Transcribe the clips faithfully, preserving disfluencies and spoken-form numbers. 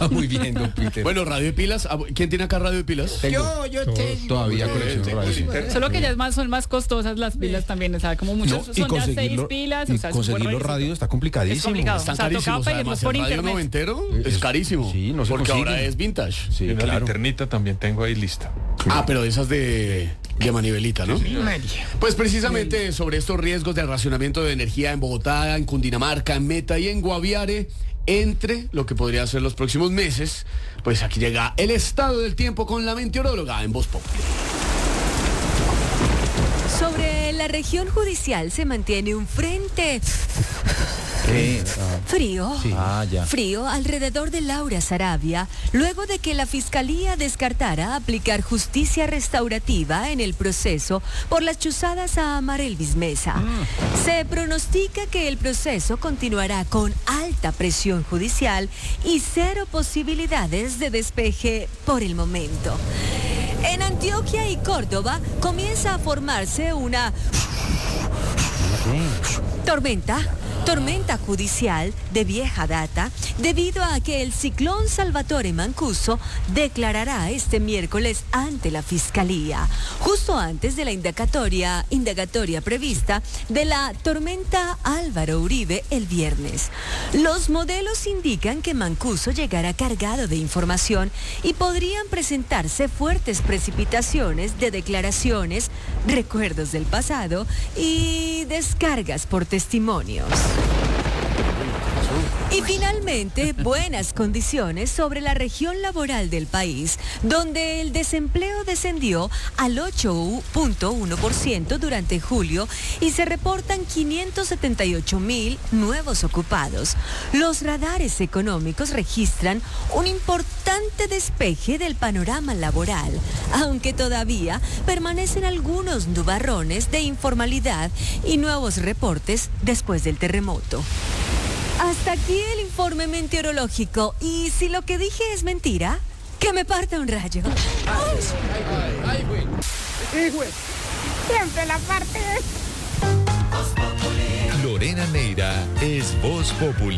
Muy bien, don Peter. Bueno, radio de pilas. ¿Quién tiene acá radio de pilas? Tengo. Yo, yo tengo. Todavía colecciono radio. Sí. Solo que ya es más, son más costosas las pilas también, o sea, como muchos No, y son ya seis conseguirlo- pilas, y o sea, es conseguir súper los rico. radios está complicadísimo. Es complicado. Están O sea, carísimos. tocaba pedirlos Además, por el radio internet. noventero Es- es carísimo. sí, no se porque consigue. ahora es vintage. Sí, Y una claro. linternita también tengo ahí lista. Ah, pero de esas de, de manivelita, ¿no? María. Pues precisamente sobre estos riesgos de racionamiento de energía en Bogotá, en Cundinamarca, en Meta y en Guaviare, entre lo que podría ser los próximos meses, pues aquí llega el estado del tiempo con la meteoróloga en Voz Populi. Sobre la región judicial se mantiene un frente ¿Qué? frío, Sí. Ah, ya. frío alrededor de Laura Sarabia, luego de que la Fiscalía descartara aplicar justicia restaurativa en el proceso por las chuzadas a Amarelvis Mesa. Se pronostica que el proceso continuará con alta presión judicial y cero posibilidades de despeje por el momento. En Antioquia y Córdoba comienza a formarse una tormenta, tormenta judicial de vieja data, debido a que el ciclón Salvatore Mancuso declarará este miércoles ante la Fiscalía, justo antes de la indagatoria, indagatoria prevista de la tormenta Álvaro Uribe el viernes. Los modelos indican que Mancuso llegará cargado de información y podrían presentarse fuertes precipitaciones de declaraciones, recuerdos del pasado y descargas por testimonios. Y finalmente, buenas condiciones sobre la región laboral del país, donde el desempleo descendió al ocho punto uno por ciento durante julio y se reportan quinientos setenta y ocho mil nuevos ocupados. Los radares económicos registran un importante despeje del panorama laboral, aunque todavía permanecen algunos nubarrones de informalidad y nuevos reportes después del terremoto. Hasta aquí el informe meteorológico. Y si lo que dije es mentira, que me parta un rayo. Siempre la parte de... Lorena Neira es Voz Populi.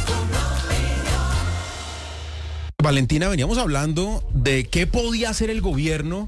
Valentina, veníamos hablando de qué podía hacer el gobierno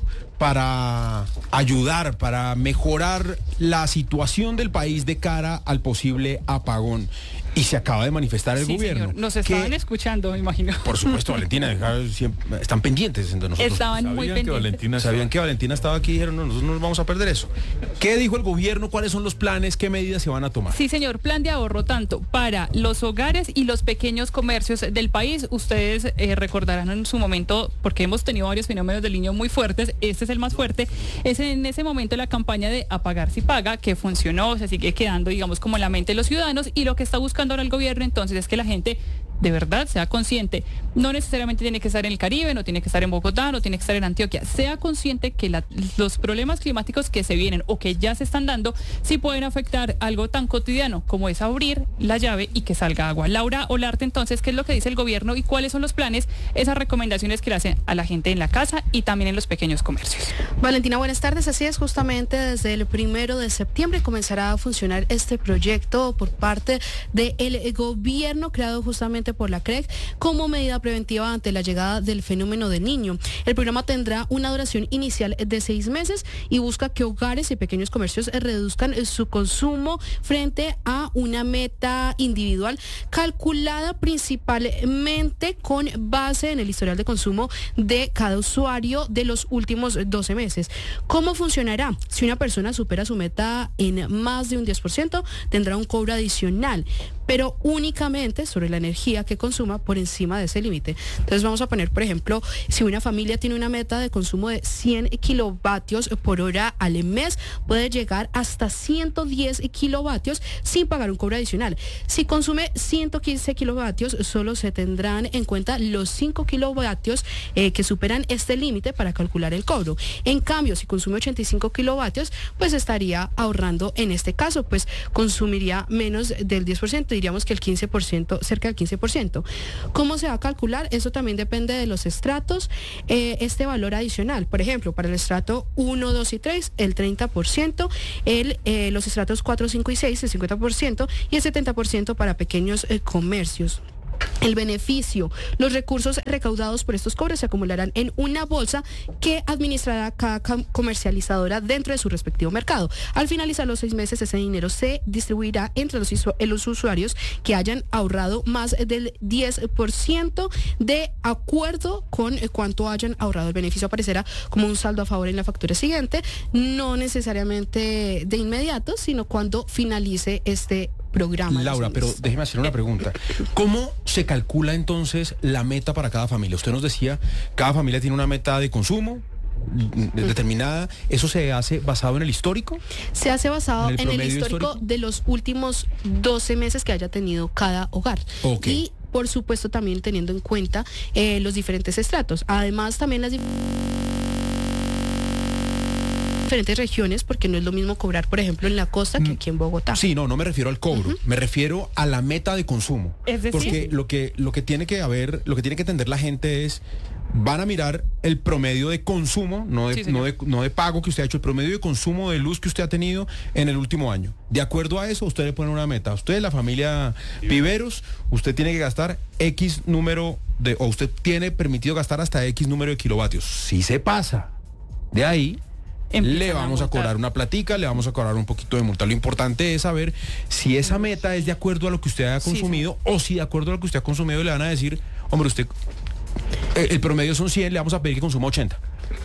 para ayudar, para mejorar la situación del país de cara al posible apagón. Y se acaba de manifestar el Sí, gobierno. señor. Nos estaban que, escuchando, me imagino. por supuesto, Valentina, siempre, están pendientes de nosotros. Estaban muy Sabían que pendientes. Valentina Sabían que Valentina estaba aquí y dijeron, no, nosotros no nos vamos a perder eso. ¿Qué dijo el gobierno? ¿Cuáles son los planes? ¿Qué medidas se van a tomar? Sí, señor, plan de ahorro tanto para los hogares y los pequeños comercios del país. Ustedes eh, recordarán en su momento, porque hemos tenido varios fenómenos del niño muy fuertes, este es el más fuerte, es en ese momento la campaña de apagar si paga, que funcionó, se sigue quedando, digamos, como en la mente de los ciudadanos, y lo que está buscando ahora el gobierno entonces es que la gente de verdad sea consciente. No necesariamente tiene que estar en el Caribe, no tiene que estar en Bogotá, no tiene que estar en Antioquia. Sea consciente que la, los problemas climáticos que se vienen o que ya se están dando sí pueden afectar algo tan cotidiano como es abrir la llave y que salga agua. Laura Olarte, entonces, ¿qué es lo que dice el gobierno y cuáles son los planes, esas recomendaciones que le hacen a la gente en la casa y también en los pequeños comercios? Valentina, buenas tardes. Así es, justamente desde el primero de septiembre comenzará a funcionar este proyecto por parte del gobierno creado justamente por la C R E C como medida preventiva ante la llegada del fenómeno del niño. El programa tendrá una duración inicial de seis meses y busca que hogares y pequeños comercios reduzcan su consumo frente a una meta individual calculada principalmente con base en el historial de consumo de cada usuario de los últimos doce meses. ¿Cómo funcionará? Si una persona supera su meta en más de un diez por ciento, tendrá un cobro adicional, pero únicamente sobre la energía que consuma por encima de ese límite. Entonces vamos a poner, por ejemplo, si una familia tiene una meta de consumo de cien kilovatios por hora al mes, puede llegar hasta ciento diez kilovatios sin pagar un cobro adicional. Si consume ciento quince kilovatios, solo se tendrán en cuenta los cinco kilovatios eh, que superan este límite para calcular el cobro. En cambio, si consume ochenta y cinco kilovatios, pues estaría ahorrando en este caso, pues consumiría menos del diez por ciento, diríamos que el quince por ciento, cerca del quince por ciento. ¿Cómo se va a calcular? Eso también depende de los estratos, eh, este valor adicional. Por ejemplo, para el estrato uno, dos y tres, el treinta por ciento, el, eh, los estratos cuatro, cinco y seis, el cincuenta por ciento y el setenta por ciento para pequeños eh, comercios. el beneficio. Los recursos recaudados por estos cobros se acumularán en una bolsa que administrará cada comercializadora dentro de su respectivo mercado. Al finalizar los seis meses, ese dinero se distribuirá entre los, los usuarios que hayan ahorrado más del diez por ciento de acuerdo con cuánto hayan ahorrado. El beneficio aparecerá como un saldo a favor en la factura siguiente, no necesariamente de inmediato, sino cuando finalice este programa. Laura, pero déjeme hacer una pregunta. ¿Cómo se calcula entonces la meta para cada familia? Usted nos decía, cada familia tiene una meta de consumo determinada. ¿Eso se hace basado en el histórico? Se hace basado en el, en el histórico, histórico de los últimos doce meses que haya tenido cada hogar. Okay. Y por supuesto también teniendo en cuenta eh, los diferentes estratos. Además también las diferentes regiones, porque no es lo mismo cobrar, por ejemplo, en la costa que aquí en Bogotá. Sí, no, no me refiero al cobro, Uh-huh. me refiero a la meta de consumo. Es decir, porque lo que, lo que tiene que haber, lo que tiene que entender la gente es, van a mirar el promedio de consumo, no de, Sí, señor. no de, no de pago que usted ha hecho, el promedio de consumo de luz que usted ha tenido en el último año. De acuerdo a eso, usted le pone una meta. Usted, la familia Viveros, usted tiene que gastar X número de, o usted tiene permitido gastar hasta X número de kilovatios. Si se pasa de ahí, Empiezan le a vamos a multar. cobrar una platica, le vamos a cobrar un poquito de multa. Lo importante es saber si esa meta es de acuerdo a lo que usted haya Sí, consumido o si de acuerdo a lo que usted ha consumido le van a decir, hombre, usted, eh, el promedio son cien, le vamos a pedir que consuma ochenta.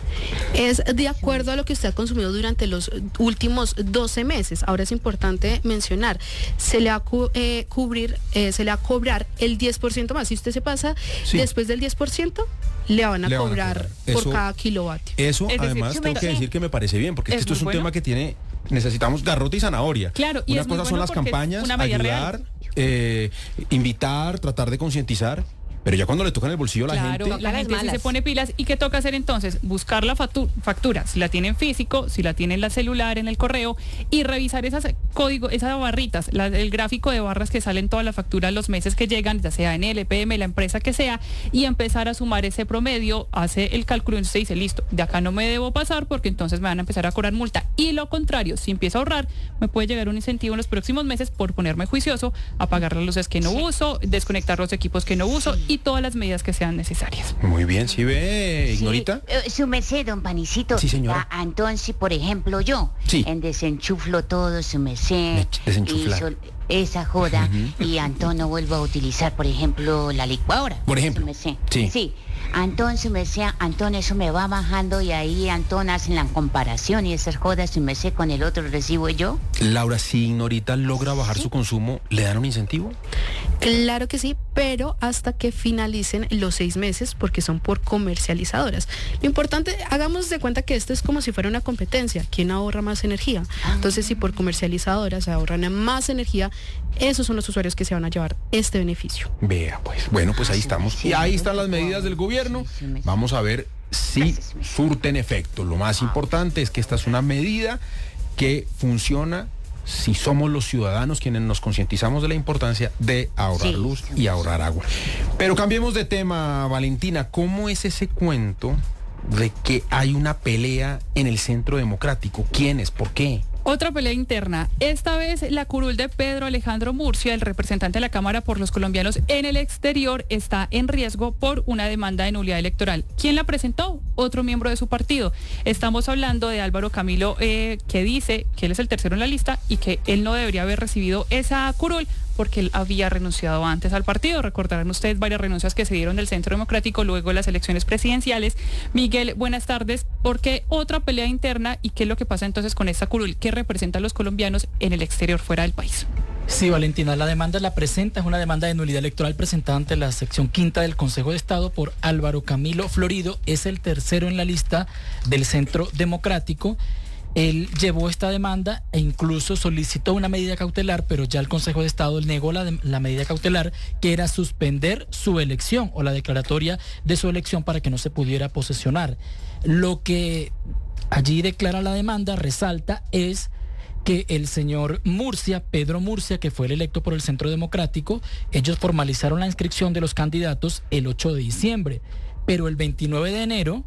Es de acuerdo a lo que usted ha consumido durante los últimos doce meses. Ahora es importante mencionar, se le va a cu- eh, cubrir, eh, se le va a cobrar el diez por ciento más. Si usted se pasa Sí. después del diez por ciento, le van a Le van a cobrar cobrar. por Eso- cada kilovatio. Eso, Es decir, además, yo tengo me- que decir que me parece bien, porque Es esto es muy un bueno. tema que tiene, necesitamos garrote y zanahoria. Claro, y Una es muy cosa son bueno las porque es campañas, una medida ayudar, real. eh, invitar, tratar de concientizar, pero ya cuando le tocan el bolsillo a la Claro, gente... la las gente sí malas. se pone pilas. ¿Y qué toca hacer entonces? Buscar la factu- factura, si la tiene en físico, si la tiene en la celular, en el correo, y revisar esas códigos, esas barritas, la- el gráfico de barras que salen todas las facturas los meses que llegan, ya sea en L P M, la empresa que sea, y empezar a sumar ese promedio, hace el cálculo y usted dice, listo, de acá no me debo pasar porque entonces me van a empezar a cobrar multa. Y lo contrario, si empiezo a ahorrar, me puede llegar un incentivo en los próximos meses por ponerme juicioso, apagar las luces que no uso, desconectar los equipos que no uso y todas las medidas que sean necesarias. Muy bien, ¿sí ve, Ignorita? Sí, eh, su merced, don Panicito. Sí, señora. Ah, entonces, por ejemplo, yo, Sí. en desenchuflo todo, su merced. Dech- desenchuflar. y sol- esa joda. Y Antonio vuelvo a utilizar, por ejemplo, la licuadora. Por ejemplo. Su merced. Sí. Sí. Entonces, me decía, Antonio, eso me va bajando y ahí Antonio hacen la comparación y esas jodas, su merced, con el otro recibo yo. Laura, si Ignorita logra bajar su consumo, ¿le dan un incentivo? Claro que sí, pero hasta que finalicen los seis meses, porque son por comercializadoras. Lo importante, hagamos de cuenta que esto es como si fuera una competencia. ¿Quién ahorra más energía? Entonces, si por comercializadoras ahorran más energía, esos son los usuarios que se van a llevar este beneficio. Vea, pues, bueno, pues ahí estamos. Y ahí están las medidas del gobierno. Vamos a ver si surten efecto. Lo más importante es que esta es una medida que funciona si somos los ciudadanos quienes nos concientizamos de la importancia de ahorrar Sí, luz sí. y ahorrar agua. Pero cambiemos de tema, Valentina. ¿Cómo es ese cuento de que hay una pelea en el Centro Democrático? ¿Quiénes? ¿Por qué? Otra pelea interna. Esta vez la curul de Pedro Alejandro Murcia, el representante de la Cámara por los colombianos en el exterior, está en riesgo por una demanda de nulidad electoral. ¿Quién la presentó? Otro miembro de su partido. Estamos hablando de Álvaro Camilo, eh, que dice que él es el tercero en la lista y que él no debería haber recibido esa curul porque él había renunciado antes al partido. Recordarán ustedes varias renuncias que se dieron del Centro Democrático luego de las elecciones presidenciales. Miguel, buenas tardes. ¿Por qué otra pelea interna y qué es lo que pasa entonces con esta curul? ¿Qué representa a los colombianos en el exterior, fuera del país? Sí, Valentina, la demanda la presenta, es una demanda de nulidad electoral presentada ante la sección quinta del Consejo de Estado por Álvaro Camilo Florido. Es el tercero en la lista del Centro Democrático. Él llevó esta demanda e incluso solicitó una medida cautelar, pero ya el Consejo de Estado negó la, de- la medida cautelar, que era suspender su elección o la declaratoria de su elección para que no se pudiera posesionar. Lo que allí declara la demanda, resalta, es que el señor Murcia, Pedro Murcia, que fue el electo por el Centro Democrático, ellos formalizaron la inscripción de los candidatos el ocho de diciembre, pero el veintinueve de enero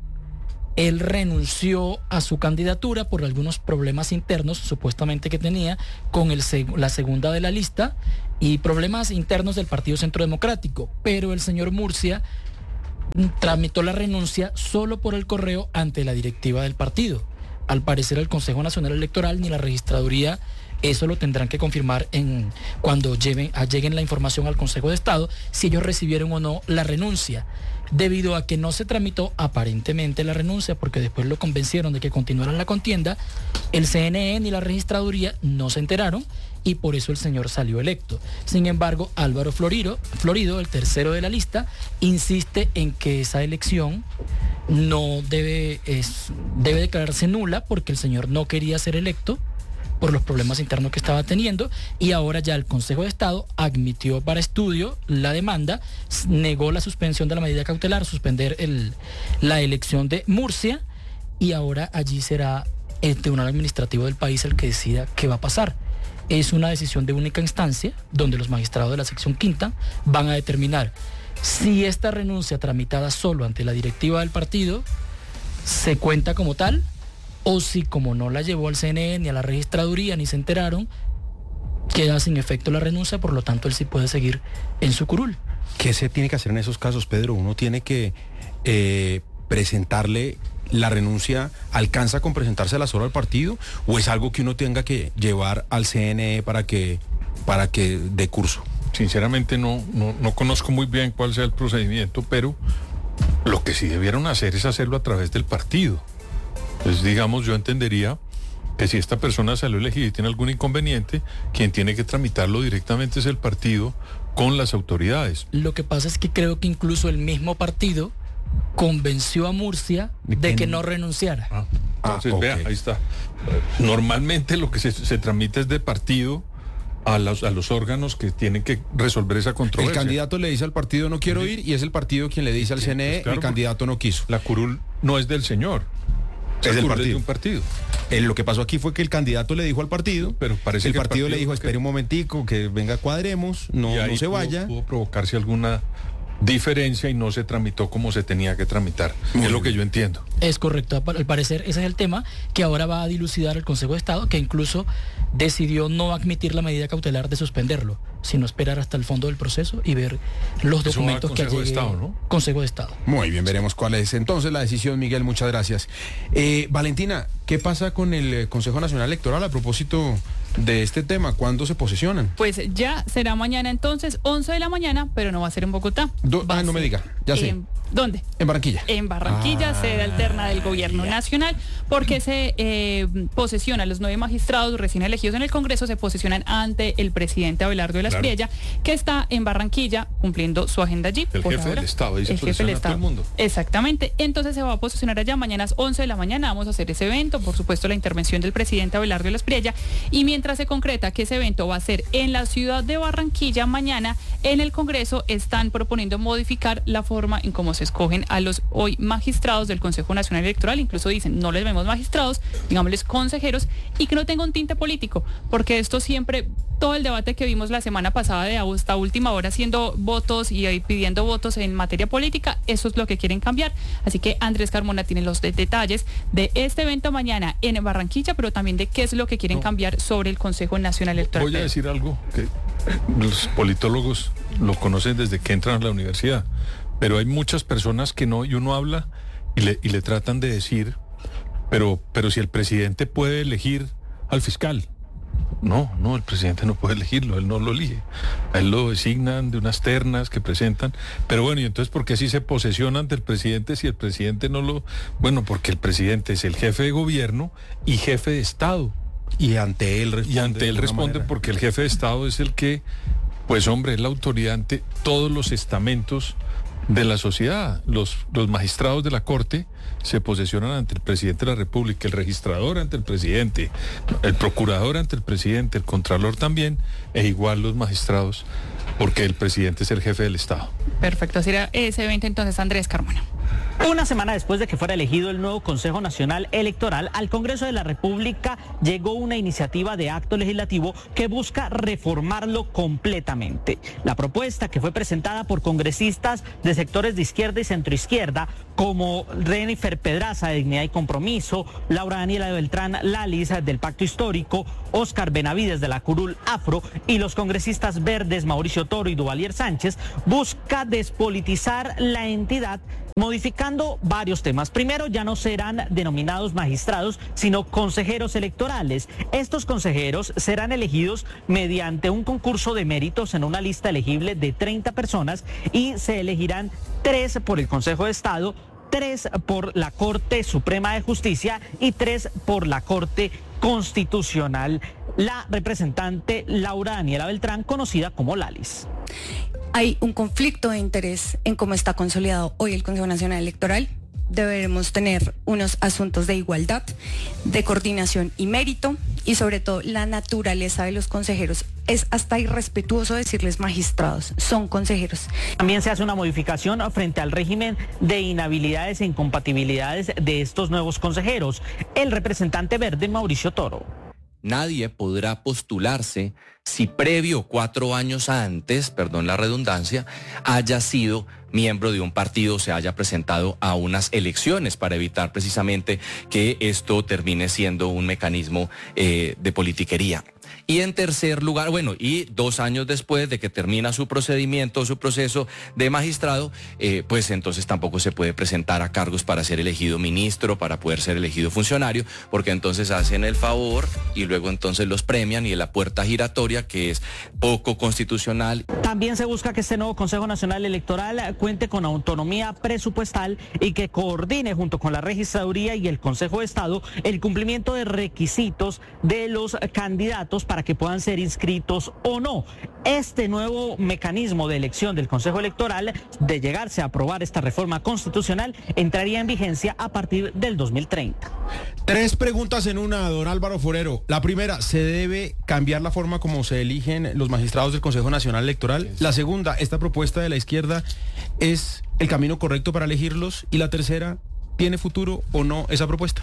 él renunció a su candidatura por algunos problemas internos supuestamente que tenía con el seg- la segunda de la lista y problemas internos del Partido Centro Democrático, pero el señor Murcia tramitó la renuncia solo por el correo ante la directiva del partido. Al parecer el Consejo Nacional Electoral ni la registraduría eso lo tendrán que confirmar en cuando lleven, lleguen la información al Consejo de Estado, si ellos recibieron o no la renuncia, debido a que no se tramitó aparentemente la renuncia, porque después lo convencieron de que continuaran la contienda. El C N E ni la registraduría no se enteraron y por eso el señor salió electo. Sin embargo, Álvaro Florido, Florido, el tercero de la lista, insiste en que esa elección no debe, es, debe declararse nula porque el señor no quería ser electo por los problemas internos que estaba teniendo, y ahora ya el Consejo de Estado admitió para estudio la demanda, negó la suspensión de la medida cautelar, suspender el, la elección de Murcia, y ahora allí será el Tribunal Administrativo del país el que decida qué va a pasar. Es una decisión de única instancia, donde los magistrados de la sección quinta van a determinar si esta renuncia tramitada solo ante la directiva del partido se cuenta como tal, o si como no la llevó al C N E ni a la registraduría ni se enteraron, queda sin efecto la renuncia, por lo tanto él sí puede seguir en su curul. ¿Qué se tiene que hacer en esos casos, Pedro? Uno tiene que eh, presentarle la renuncia, ¿alcanza con presentársela solo al partido o es algo que uno tenga que llevar al C N E para que, para que dé curso? Sinceramente no, no, no conozco muy bien cuál sea el procedimiento, pero lo que sí debieron hacer es hacerlo a través del partido. Pues digamos, yo entendería que si esta persona salió elegida y tiene algún inconveniente, quien tiene que tramitarlo directamente es el partido con las autoridades. Lo que pasa es que creo que incluso el mismo partido convenció a Murcia de que no renunciara. Ah, entonces, ah, okay. vea, ahí está. Normalmente lo que se, se tramita es de partido a los, a los órganos que tienen que resolver esa controversia. El candidato le dice al partido no quiero ir y es el partido quien le dice al sí, C N E pues claro, el candidato no quiso. La curul no es del señor. Es del partido. De un partido. Eh, lo que pasó aquí fue que el candidato le dijo al partido, pero parece el, que partido el partido le dijo, que... espere un momentico, que venga, cuadremos, no, no se pudo, vaya. Pudo provocarse alguna diferencia y no se tramitó como se tenía que tramitar. Muy es lo bien. Que yo entiendo. Es correcto. Al parecer ese es el tema que ahora va a dilucidar el Consejo de Estado, que incluso decidió no admitir la medida cautelar de suspenderlo, sino esperar hasta el fondo del proceso y ver los Eso documentos va al que Consejo llegue de Estado, ¿no? Consejo de Estado. Muy bien, veremos cuál es entonces la decisión, Miguel, muchas gracias. Eh, Valentina, ¿qué pasa con el Consejo Nacional Electoral a propósito de este tema? ¿Cuándo se posesionan? Pues ya será mañana entonces, once de la mañana, pero no va a ser en Bogotá. Do, ah, no me diga, ya sé. En, ¿Dónde? En Barranquilla. En Barranquilla, ah, sede alterna del gobierno nacional, porque se eh, posesiona, los nueve magistrados recién elegidos en el Congreso se posesionan ante el presidente Abelardo de la claro. Espriella, que está en Barranquilla cumpliendo su agenda allí. El jefe ahora. del Estado, ahí se el jefe del Estado. Todo el mundo. Exactamente, entonces se va a posesionar allá mañana a las once de la mañana, vamos a hacer ese evento, por supuesto la intervención del presidente Abelardo de la Espriella, y mientras se concreta que ese evento va a ser en la ciudad de Barranquilla mañana, en el Congreso están proponiendo modificar la forma en cómo se escogen a los hoy magistrados del Consejo Nacional Electoral, incluso dicen, no les vemos magistrados, digámosles consejeros, y que no tenga un tinte político, porque esto siempre, todo el debate que vimos la semana pasada de hasta última hora haciendo votos y, y pidiendo votos en materia política, eso es lo que quieren cambiar. Así que Andrés Carmona tiene los de- detalles de este evento mañana en Barranquilla, pero también de qué es lo que quieren no. cambiar sobre el Consejo Nacional Electoral. Voy a decir algo que los politólogos lo conocen desde que entran a la universidad, pero hay muchas personas que no, y uno habla y le, y le tratan de decir, pero, pero si el presidente puede elegir al fiscal. No, no, el presidente no puede elegirlo, él no lo elige. A él lo designan de unas ternas que presentan. Pero bueno, y entonces, ¿por qué si se posesiona ante el presidente si el presidente no lo...? Bueno, porque el presidente es el jefe de gobierno y jefe de Estado. Y ante él responde. Y ante él responde manera. Porque el jefe de Estado es el que, pues hombre, es la autoridad ante todos los estamentos de la sociedad. Los, los magistrados de la Corte se posesionan ante el presidente de la República, el registrador ante el presidente, el procurador ante el presidente, el contralor también, e igual los magistrados, porque el presidente es el jefe del Estado. Perfecto, así era ese evento entonces, Andrés Carmona. Una semana después de que fuera elegido el nuevo Consejo Nacional Electoral, al Congreso de la República llegó una iniciativa de acto legislativo que busca reformarlo completamente. La propuesta, que fue presentada por congresistas de sectores de izquierda y centroizquierda, como Renifer Pedraza de Dignidad y Compromiso, Laura Daniela Beltrán Lalis del Pacto Histórico, Óscar Benavides de la Curul Afro y los congresistas verdes Mauricio Toro y Duvalier Sánchez, busca despolitizar la entidad modificando varios temas. Primero, ya no serán denominados magistrados, sino consejeros electorales. Estos consejeros serán elegidos mediante un concurso de méritos en una lista elegible de treinta personas y se elegirán tres por el Consejo de Estado, tres por la Corte Suprema de Justicia y tres por la Corte Constitucional. La representante Laura Daniela Beltrán, conocida como Lalis. Hay un conflicto de interés en cómo está consolidado hoy el Consejo Nacional Electoral. Deberemos tener unos asuntos de igualdad, de coordinación y mérito, y sobre todo la naturaleza de los consejeros. Es hasta irrespetuoso decirles magistrados, son consejeros. También se hace una modificación frente al régimen de inhabilidades e incompatibilidades de estos nuevos consejeros. El representante verde, Mauricio Toro. Nadie podrá postularse si previo cuatro años antes, perdón la redundancia, haya sido miembro de un partido, se haya presentado a unas elecciones para evitar precisamente que esto termine siendo un mecanismo eh, de politiquería. Y en tercer lugar, bueno, y dos años después de que termina su procedimiento, su proceso de magistrado, eh, pues entonces tampoco se puede presentar a cargos para ser elegido ministro, para poder ser elegido funcionario, porque entonces hacen el favor y luego entonces los premian y en la puerta giratoria, que es poco constitucional. También se busca que este nuevo Consejo Nacional Electoral cuente con autonomía presupuestal y que coordine junto con la Registraduría y el Consejo de Estado el cumplimiento de requisitos de los candidatos para que puedan ser inscritos o no. Este nuevo mecanismo de elección del Consejo Electoral, de llegarse a aprobar esta reforma constitucional, entraría en vigencia a partir del dos mil treinta. Tres preguntas en una, don Álvaro Forero. La primera, ¿se debe cambiar la forma como se eligen los magistrados del Consejo Nacional Electoral? La segunda, ¿esta propuesta de la izquierda es el camino correcto para elegirlos? Y la tercera, ¿tiene futuro o no esa propuesta?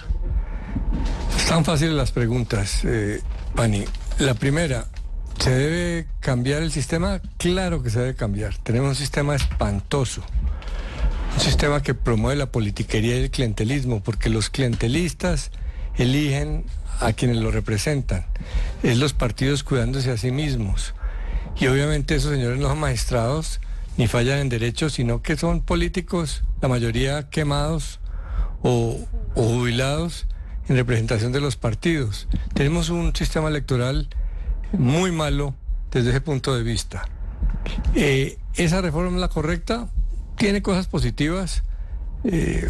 Están fáciles las preguntas, eh, Pani. La primera, ¿se debe cambiar el sistema? Claro que se debe cambiar. Tenemos un sistema espantoso, un sistema que promueve la politiquería y el clientelismo, porque los clientelistas eligen a quienes lo representan. Es los partidos cuidándose a sí mismos. Y obviamente esos señores no son magistrados ni fallan en derecho, sino que son políticos, la mayoría quemados o, o jubilados en representación de los partidos. Tenemos un sistema electoral muy malo desde ese punto de vista. Eh, ¿Esa reforma es la correcta? Tiene cosas positivas. Eh,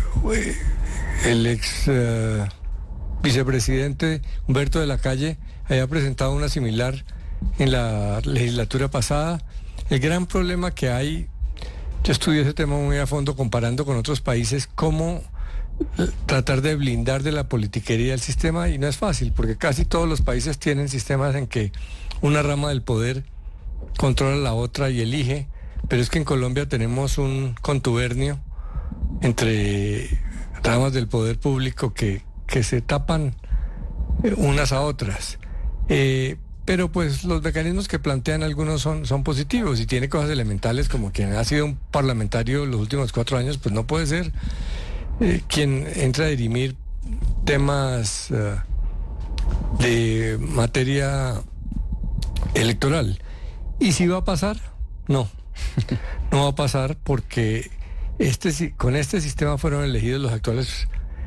el ex uh, vicepresidente Humberto de la Calle había presentado una similar en la legislatura pasada. El gran problema que hay, yo estudié ese tema muy a fondo comparando con otros países, cómo tratar de blindar de la politiquería el sistema, y no es fácil, porque casi todos los países tienen sistemas en que una rama del poder controla la otra y elige, pero es que en Colombia tenemos un contubernio entre ramas del poder público que, que se tapan unas a otras. Eh, pero pues los mecanismos que plantean algunos son, son positivos y tiene cosas elementales, como quien ha sido un parlamentario los últimos cuatro años, pues no puede ser Eh, quien entra a dirimir temas uh, de materia electoral. ¿Y si va a pasar? No, no va a pasar, porque este, con este sistema fueron elegidos los actuales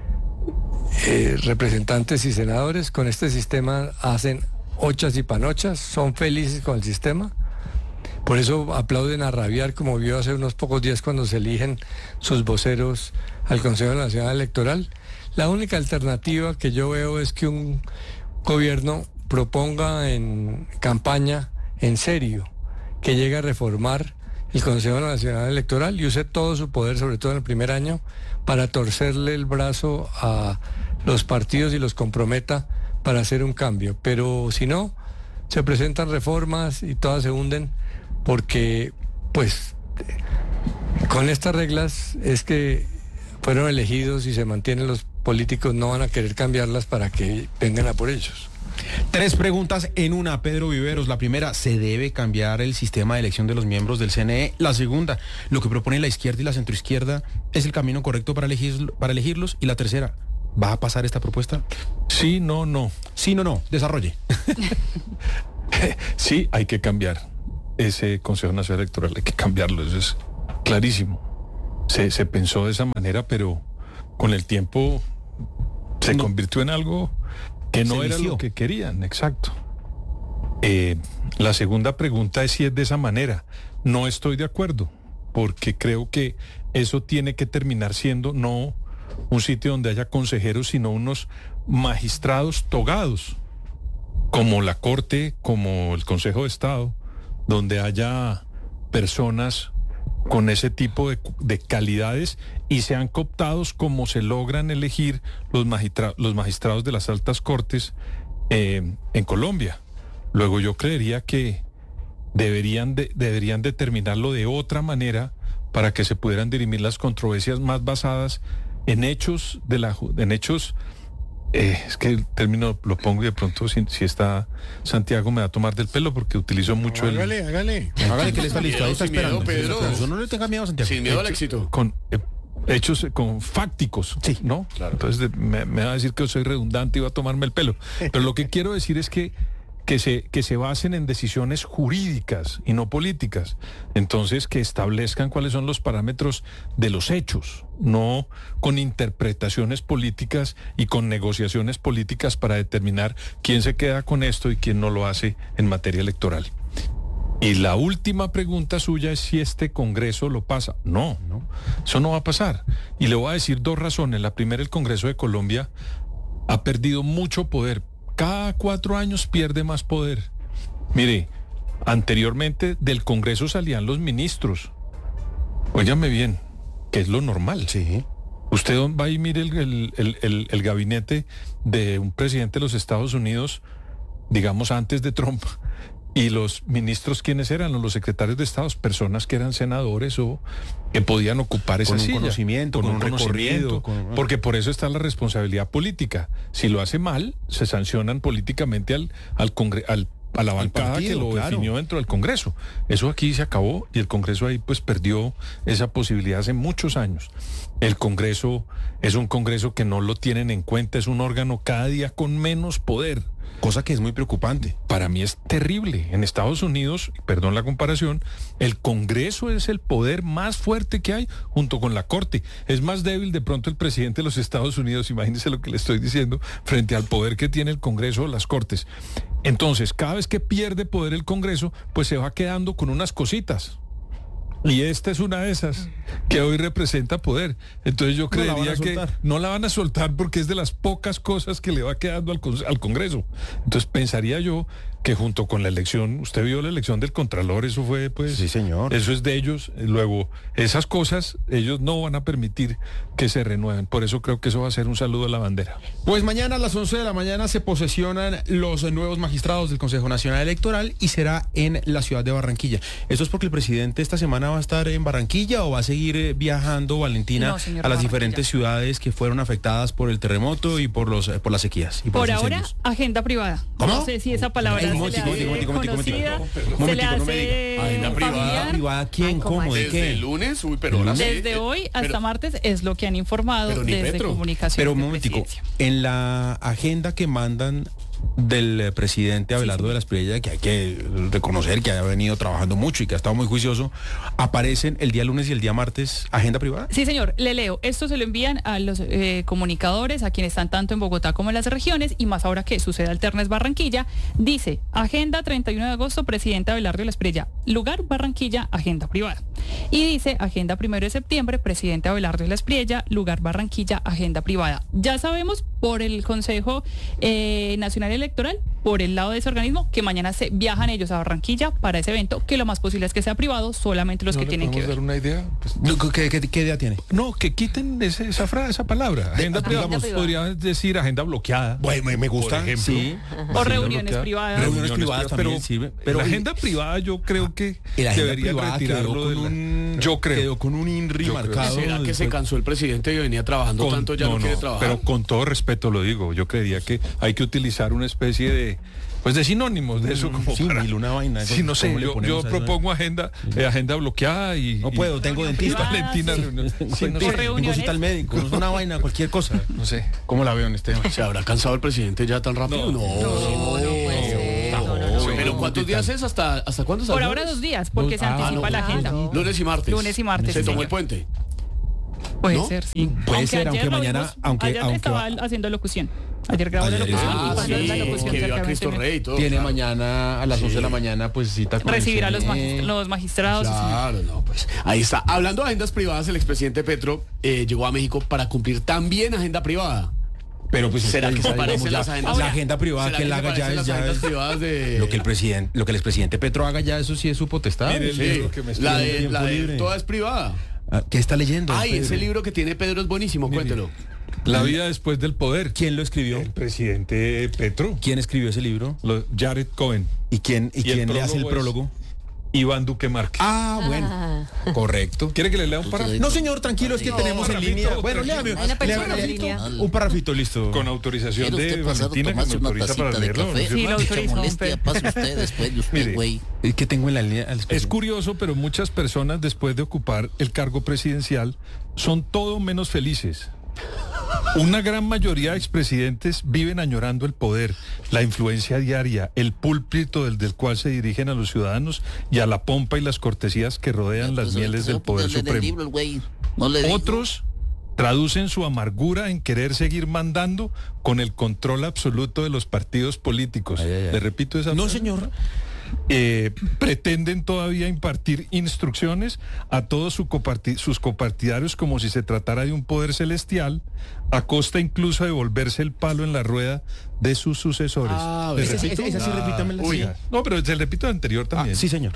eh, representantes y senadores. Con este sistema hacen ochas y panochas, son felices con el sistema. Por eso aplauden a rabiar, como vio hace unos pocos días cuando se eligen sus voceros al Consejo Nacional Electoral. La única alternativa que yo veo es que un gobierno proponga en campaña, en serio, que llegue a reformar el Consejo Nacional Electoral y use todo su poder, sobre todo en el primer año, para torcerle el brazo a los partidos y los comprometa para hacer un cambio. Pero si no, se presentan reformas y todas se hunden, porque pues con estas reglas es que fueron elegidos y se mantienen los políticos, no van a querer cambiarlas para que vengan a por ellos. Tres preguntas en una, Pedro Viveros. La primera, ¿se debe cambiar el sistema de elección de los miembros del C N E? La segunda, ¿lo que propone la izquierda y la centroizquierda es el camino correcto para, elegir, para elegirlos? Y la tercera, ¿va a pasar esta propuesta? Sí, no, no. Sí, no, no. Desarrolle. Sí, hay que cambiar ese Consejo Nacional Electoral, hay que cambiarlo, eso es clarísimo. Se, se pensó de esa manera, pero con el tiempo se no. convirtió en algo que no se era vició. Lo que querían, exacto. Eh, la segunda pregunta es si es de esa manera. No estoy de acuerdo, porque creo que eso tiene que terminar siendo no un sitio donde haya consejeros, sino unos magistrados togados, como la Corte, como el Consejo de Estado, donde haya personas con ese tipo de, de calidades y sean cooptados como se logran elegir los, magistra, los magistrados de las altas cortes eh, en Colombia. Luego yo creería que deberían, de, deberían determinarlo de otra manera para que se pudieran dirimir las controversias más basadas en hechos de la en hechos Eh, es que el término lo pongo y de pronto si, si está Santiago me va a tomar del pelo porque utilizo mucho no, el... Hágale, hágale. Hágale que le está listo, ahí está esperando. Miedo, Pedro. Eso no le tenga miedo a Santiago. Sin miedo al éxito. Con eh, hechos, eh, con fácticos, sí, ¿no? Claro. Entonces de, me, me va a decir que soy redundante y va a tomarme el pelo. Pero lo que quiero decir es que que se, que se basen en decisiones jurídicas y no políticas. Entonces, que establezcan cuáles son los parámetros de los hechos, no con interpretaciones políticas y con negociaciones políticas para determinar quién se queda con esto y quién no lo hace en materia electoral. Y la última pregunta suya es si este Congreso lo pasa. No, no, eso no va a pasar. Y le voy a decir dos razones. La primera, el Congreso de Colombia ha perdido mucho poder. Cada cuatro años pierde más poder. Mire, anteriormente del Congreso salían los ministros. Óigame bien, que es lo normal. Sí. Usted va y mire el, el, el, el, el gabinete de un presidente de los Estados Unidos, digamos antes de Trump, y los ministros, ¿quiénes eran? Los secretarios de Estado, personas que eran senadores o que podían ocupar esa con un silla. Conocimiento, con, con un un conocimiento, recorrido. Con... Porque por eso está la responsabilidad política. Si lo hace mal, se sancionan políticamente al, al, congre, al a la bancada partido, que lo claro. definió dentro del Congreso. Eso aquí se acabó y el Congreso ahí pues perdió esa posibilidad hace muchos años. El Congreso es un Congreso que no lo tienen en cuenta, es un órgano cada día con menos poder. Cosa que es muy preocupante. Para mí es terrible. En Estados Unidos, perdón la comparación, el Congreso es el poder más fuerte que hay junto con la Corte. Es más débil de pronto el presidente de los Estados Unidos, imagínense lo que le estoy diciendo, frente al poder que tiene el Congreso o las Cortes. Entonces, cada vez que pierde poder el Congreso, pues se va quedando con unas cositas. Y esta es una de esas que hoy representa poder. Entonces yo creería no que no la van a soltar porque es de las pocas cosas que le va quedando al, al Congreso. Entonces pensaría yo que junto con la elección, usted vio la elección del Contralor, eso fue pues... Sí, señor. Eso es de ellos. Luego, esas cosas, ellos no van a permitir que se renueven. Por eso creo que eso va a ser un saludo a la bandera. Pues mañana a las once de la mañana se posesionan los nuevos magistrados del Consejo Nacional Electoral y será en la ciudad de Barranquilla. ¿Esto es porque el presidente esta semana va a estar en Barranquilla o va a seguir viajando, Valentina, no, a las diferentes ciudades que fueron afectadas por el terremoto y por los por las sequías? Y por por los ahora, agenda privada. ¿Cómo? No sé si esa palabra Ay, se le hace conocida, se le hace agenda privada. ¿Privada quién? ¿Cómo? ¿De qué? Desde el lunes, uy, pero ahora sí. Desde hoy hasta pero, martes es lo que han informado desde Petro. Comunicación. Pero un momentico, en la agenda que mandan del presidente Abelardo sí, sí. de la Espriella, que hay que reconocer que ha venido trabajando mucho y que ha estado muy juicioso, ¿aparecen el día lunes y el día martes agenda privada? Sí, señor, le leo. Esto se lo envían a los eh, comunicadores, a quienes están tanto en Bogotá como en las regiones, y más ahora que sucede Alternes Barranquilla. Dice, agenda treinta y uno de agosto, presidente Abelardo de la Espriella, lugar Barranquilla, agenda privada. Y dice, agenda primero de septiembre, presidente Abelardo de la Espriella, lugar Barranquilla, agenda privada. Ya sabemos por el Consejo eh, Nacional Electoral por el lado de ese organismo, que mañana se viajan ellos a Barranquilla para ese evento, que lo más posible es que sea privado, solamente los ¿No que le tienen que ver. podemos dar una idea? Pues, No, ¿Qué, qué, qué idea tiene? no, que quiten ese- esa frase, esa palabra. Agenda agenda privada, privada. podría decir agenda bloqueada. Bueno, me, me gusta. Por ejemplo. Sí. O reuniones privadas. Reuniones privadas pero, también sirve, pero pero- la agenda privada yo creo que La agenda debería privada quedó retirarlo con de la- un, Yo creo. quedó con un INRI Yo creo. marcado. ¿Será que se después- cansó el presidente y venía trabajando Con- tanto, ya no, no, quiere no, trabajar? pero con todo respeto lo digo, yo creería que hay que utilizar una especie de pues de sinónimos de eso como sí, para, mil, una vaina. sí, no sé, ¿Cómo le yo, ponemos yo a eso? propongo agenda eh, agenda bloqueada y No y- puedo, tengo dentista. Valentina, reunión. Sí, no Tengo sé, reuniones. cita al médico, no es una vaina, cualquier cosa. no sé. ¿Cómo la veo en este? ¿Se habrá cansado el presidente ya tan rápido? No. No, no puede ser. No, no, no. ¿Pero cuántos días es? ¿Hasta, hasta cuándo? ¿Hasta Por el ahora lunes? dos días, porque se Ah, anticipa no. la agenda. Lunes y martes. Lunes y martes, ¿Se sí, tomó señor. el puente? Puede ¿No? ser, sí. Puede ser, aunque ayer lo mañana- vimos, aunque- ayer aunque estaba va- haciendo locución. Ayer grabó la Ayer locución hizo- y Ah, pasó sí, la locución que vio a cerca de Cristo veinte Rey y todo. Tiene claro. mañana a las once de la mañana, pues cita con el Recibir a los, C N E. magist- los magistrados. sí, señor. Claro, no, pues ahí está. Hablando de agendas privadas, el expresidente Petro eh, llegó a México para cumplir también agenda privada. Pero pues ¿Será es que se digamos, parecen ya- las agendas? La agenda privada ¿Será que él se haga ya parecen es las ya agendas es- privadas de lo que el presidente, lo que el expresidente Petro haga ya, eso sí es su potestad. Mire, el Sí, libro que me la estoy- de, tiempo la de libre. toda es privada. Ah, ¿Qué está leyendo? Ay, Pedro? ese libro que tiene Pedro es buenísimo, Mire. cuéntelo. La vida después del poder. ¿Quién lo escribió? El presidente Petro, ¿Quién escribió ese libro? lo- Jared Cohen, ¿Y quién, y Y el quién le hace el prólogo es- prólogo? Iván Duque Márquez. Ah, bueno. Correcto. ¿Quiere que le lea un párrafo? No, señor, tranquilo, es que No, tenemos en parrafito, línea. Bueno, tranquilo. léame. Hay una persona léame, en léame. línea. Un parrafito, listo. Con autorización ¿Quiere de usted pasar a Valentina que tomarse me una autoriza para tacita de leerlo. café? Sí, lo Mucha autoriza, molestia, don pase usted después de usted, Mire. güey. Es que tengo en la línea al Es expresidente. curioso, pero muchas personas después de ocupar el cargo presidencial son todo menos felices. Una gran mayoría de expresidentes viven añorando el poder, la influencia diaria, el púlpito del, del cual se dirigen a los ciudadanos y a la pompa y las cortesías que rodean las Pues, mieles ahorita del se va a poner poder a leer el supremo. libro, el güey. No le digo. Otros traducen su amargura en querer seguir mandando con el control absoluto de los partidos políticos. Ay, ay, ay. Le repito esa No, frase. señor. Eh, pretenden todavía impartir instrucciones a todos su coparti- sus copartidarios como si se tratara de un poder celestial, a costa incluso de volverse el palo en la rueda de sus sucesores. Ah, ¿Le esa sí- repito? esa sí, repítamela, Uy, sí. no, pero se repito el anterior Ah, también. sí, señor.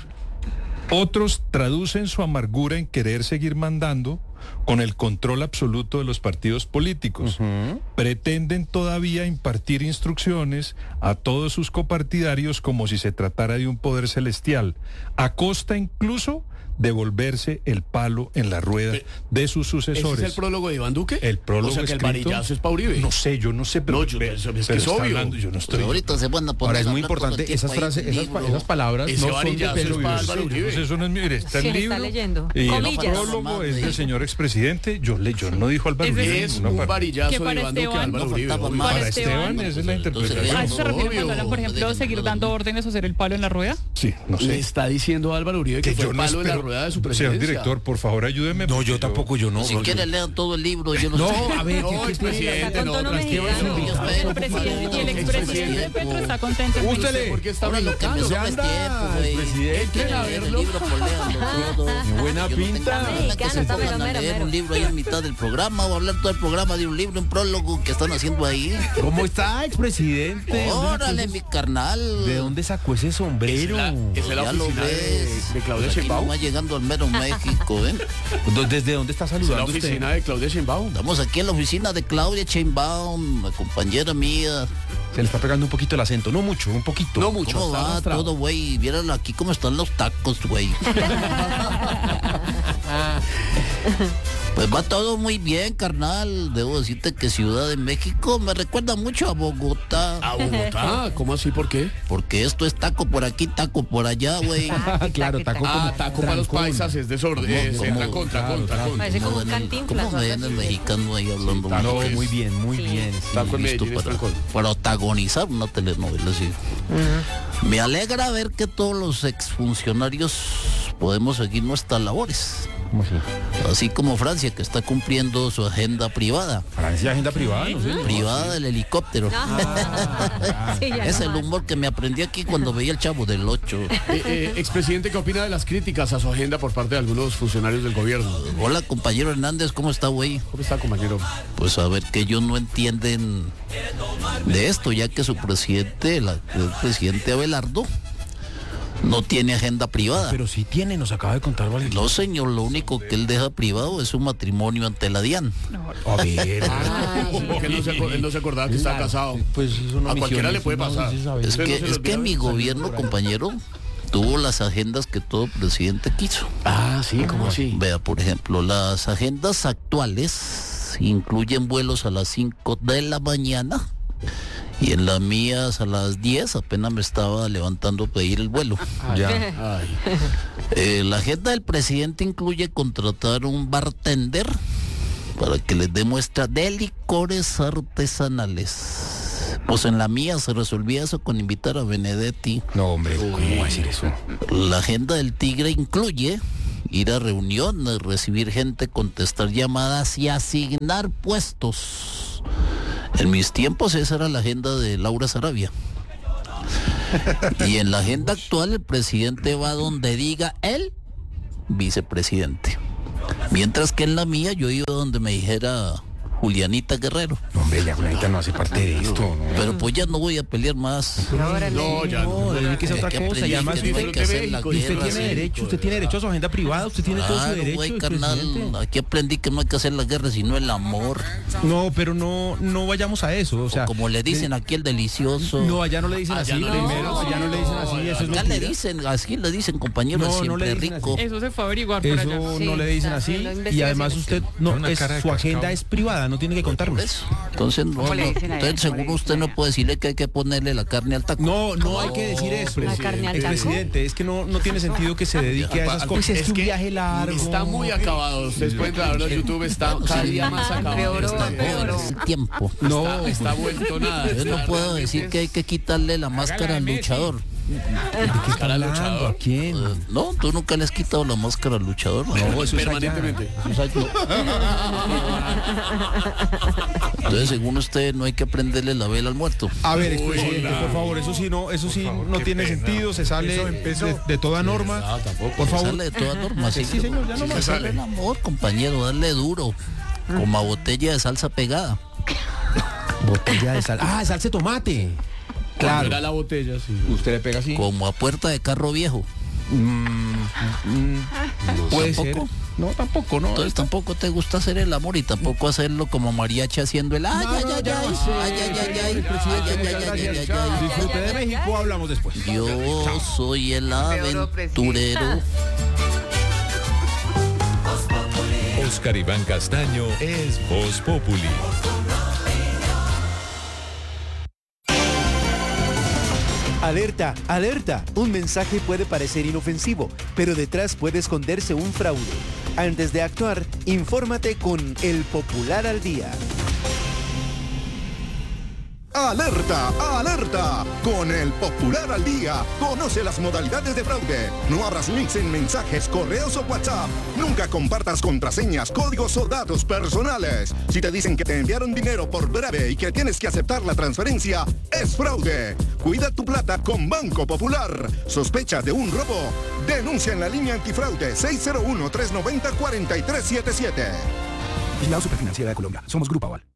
Otros traducen su amargura en querer seguir mandando con el control absoluto de los partidos políticos. Pretenden todavía impartir instrucciones a todos sus copartidarios como si se tratara de un poder celestial, a costa incluso de volverse el palo en la rueda de sus ¿Ese sucesores. es el prólogo de Iván Duque? El prólogo O sea que el escrito- varillazo es pa' Uribe. No sé, yo no sé, pero, No, yo- pero- eso es que pero es está obvio. hablando, yo no Pues estoy. ahorita se van a poner Ahora es a muy hablar todo el importante, tiempo esas ahí frases, del esas, libro. esas palabras Ese no son de varillazo Pedro es Vives. para Álvaro Uribe. Entonces, eso no es mío, mire, está el Sí, está libro leyendo. y el Comillas. prólogo es del señor expresidente. Yo le, yo no dijo Álvaro Es Uribe en Es ninguna un parte. varillazo Que de para Iván Duque a Esteban- Álvaro No Uribe. faltaba obvio. más. Para Esteban, Esteban, esa es la interpretación. ¿A eso se refiere Obvio. cuando hablan, por ejemplo, seguir dando órdenes o ser el palo en la rueda? Sí, no Le sé. está diciendo Álvaro Uribe que, Que fue yo el no palo de la espero- rueda de su Señor presidencia. director, por favor, ayúdeme. No, porque yo tampoco, yo no. Si no, quiere yo- lean todo el libro, yo no, No, sé. a ver, No, ¿qué- qué- expresidente, Está con no, tono tranquilo. mexicano. Yo espero, El presidente y el expresidente Petro está contento. Ústele. ¿Por qué está Ahora lo que me brincando? sobra es anda, tiempo, güey. presidente. Quieren a leer el verlo. libro, pues léanlo todo. Qué buena Yo no tengo pinta. problema que Mexicano, se está pongan mero, a mero, leer mero. un libro ahí a mitad del programa o hablar todo el programa de un libro, un prólogo que están haciendo ahí. ¿Cómo está, expresidente? ¿De dónde Órale, sacó mi ese- carnal. ¿De dónde sacó ese sombrero? Esa es la Ya lo oficina de, ves. de Claudia Pues aquí Sheinbaum. nomás llegando al mero México, ¿eh? ¿Desde dónde está Es la saludando usted? oficina de Claudia Sheinbaum. Estamos aquí en la oficina de Claudia Sheinbaum, la compañera mía. Se le está pegando un poquito el acento, no mucho, un poquito. No mucho. ¿Cómo está va arrastrado. todo, güey? Vieron aquí cómo están los tacos, güey. Pues va todo muy bien, carnal. Debo decirte que Ciudad de México me recuerda mucho a Bogotá. ¿A Bogotá? ¿Cómo así? ¿Por qué? Porque esto es taco por aquí, taco por allá, güey. Claro, taco como Ah, taco para los trancón. paisas es desorden. Es ¿Cómo? entra contra, Claro, contra, claro. contra. Parece como un ven el- cantinflas. ¿Cómo o ven algo el así. mexicano ahí hablando? taco No, es- muy bien, muy Sí. bien. sí. Taco en Listo Medellín es para trancón. protagonizar una telenovela así. Me alegra ver que todos los exfuncionarios podemos seguir nuestras labores. ¿Cómo así? Así como Francia, que está cumpliendo su agenda privada. Francia, agenda privada, no sé. Privada del helicóptero. Ah, Sí, ya es no el más. humor que me aprendí aquí cuando veía el Chavo del Ocho. Eh, eh, expresidente, ¿qué opina de las críticas a su agenda por parte de algunos funcionarios del gobierno? Hola, compañero Hernández, ¿cómo está, güey? ¿Cómo está, compañero? Pues a ver, que ellos no entienden de esto, ya que su presidente, la- el presidente Abelardo, no tiene agenda privada. Pero sí tiene, nos acaba de contar Valentina. No, señor, lo único que él deja privado es su matrimonio ante la DIAN. A ver. Ah, sí, porque él no, se, aco- él no se acordaba que estaba casado. Pues es una A misión, cualquiera le eso puede no pasar. se sabe. Es Usted no que, se le es que olvida mi salir gobierno, por ahí. compañero, tuvo las agendas que todo presidente quiso. Ah, sí, ¿cómo así? Vea, por ejemplo, las agendas actuales incluyen vuelos a las cinco de la mañana y en las mías a las diez apenas me estaba levantando a pedir el vuelo. Ya. Ay. Eh, la agenda del presidente incluye contratar un bartender para que les dé muestra de licores artesanales. Pues en la mía se resolvía eso con invitar a Benedetti. No, hombre, ¿cómo va a decir eso? La agenda del tigre incluye ir a reuniones, recibir gente, contestar llamadas y asignar puestos. En mis tiempos esa era la agenda de Laura Sarabia. Y en la agenda actual el presidente va donde diga el vicepresidente. Mientras que en la mía yo iba donde me dijera Julianita Guerrero. No, hombre, ya Julianita no hace parte de esto. ¿no? Pero pues ya no voy a pelear más. No, ya no. No, dedíquese a otra Que cosa. Y aprendí además que no hay usted, que hacer la y usted guerra, tiene sí. derecho, usted tiene derecho a su agenda privada, usted tiene todo su Claro, derecho. güey, el carnal, presidente. aquí aprendí que no hay que hacer la guerra sino el amor. No, pero no, no vayamos a eso. O sea, O como le dicen aquí el delicioso. no, allá no le dicen así. Allá no. Primero, allá no le dicen así. Eso es Acá le mentira. dicen, así le dicen, compañero, No, no siempre le dicen rico. Eso se fue a averiguar por allá. Eso Sí, no le dicen está así. haciendo Y además usted, no, Una es, cara de su agenda cascado. es privada, no tiene que Por contarnos. eso. Entonces, no, ¿Cómo le no, dicen allá? entonces ¿Cómo le seguro usted dicen no allá? puede decirle que hay que ponerle la carne al taco. No, no hay que decir eso. ¿La carne al El taco? presidente, es que no, no tiene sentido que se dedique a esas Al- cosas. Es, es que un que viaje largo. Está muy acabado. Ustedes pueden traerlo a YouTube, está cada día más acabado. Empeoró, Está, empeoró. Es el tiempo. No, está, está vuelto nada. Yo no puedo decir que hay que quitarle la máscara al luchador. ¿qué está Cara al hablando? luchador. ¿A quién? Eh, No, tú nunca le has quitado la máscara al luchador. ¿no? No, eso es allá. Permanentemente. Exacto. Entonces, según usted, no hay que prenderle la vela al muerto. A ver, expresidente, por favor, eso sí no, eso sí no tiene sentido, se sale de, de toda norma. Por favor. Sale de todas normas. Sí, sí, señor, ya no más. Hacerle el amor, compañero, darle duro. Como a botella de salsa pegada. Botella de sal. Ah, salsa de tomate. Claro. Claro. Era la botella, sí. Usted le pega así. Como a puerta de carro viejo. Mm, mm, puede ser. ¿Tampoco? No, tampoco, no. Entonces tampoco te gusta hacer el amor y tampoco hacerlo como mariachi haciendo el ay, No, ay, no, ay, ya ay, no sé, ay, ay, ay, ay, señor presidente, ay, ay, muchas ay, ay, gracias. ay, ay. Disfrute de México, hablamos después. Yo soy el aventurero. Oscar Iván Castaño es Voz Populi. Alerta, alerta. Un mensaje puede parecer inofensivo, pero detrás puede esconderse un fraude. Antes de actuar, infórmate con El Popular al Día. ¡Alerta! ¡Alerta! Con El Popular al Día, conoce las modalidades de fraude. No abras links en mensajes, correos o WhatsApp. Nunca compartas contraseñas, códigos o datos personales. Si te dicen que te enviaron dinero por breve y que tienes que aceptar la transferencia, es fraude. Cuida tu plata con Banco Popular. ¿Sospecha de un robo? Denuncia en la línea antifraude seis cero uno, tres nueve cero, cuatro tres siete siete. Vigilado Superfinanciera de Colombia. Somos Grupo Aval.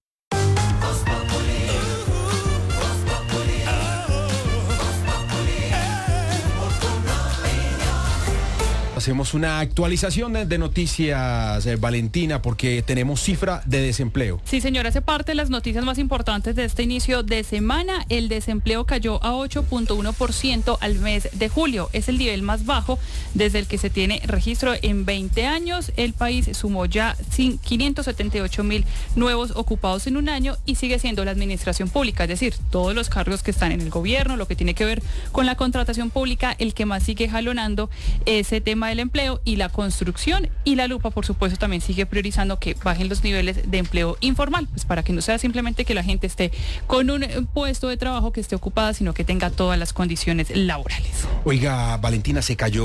Hacemos una actualización de, de noticias, eh, Valentina, porque tenemos cifra de desempleo. Sí, señora, hace parte de las noticias más importantes de este inicio de semana. El desempleo cayó a ocho punto uno por ciento al mes de julio. Es el nivel más bajo desde el que se tiene registro en veinte años. El país sumó ya quinientos setenta y ocho mil nuevos ocupados en un año y sigue siendo la administración pública, es decir, todos los cargos que están en el gobierno, lo que tiene que ver con la contratación pública, el que más sigue jalonando ese tema del empleo y la construcción, y la lupa, por supuesto, también sigue priorizando que bajen los niveles de empleo informal, pues para que no sea simplemente que la gente esté con un puesto de trabajo que esté ocupada, sino que tenga todas las condiciones laborales. Oiga, Valentina, se cayó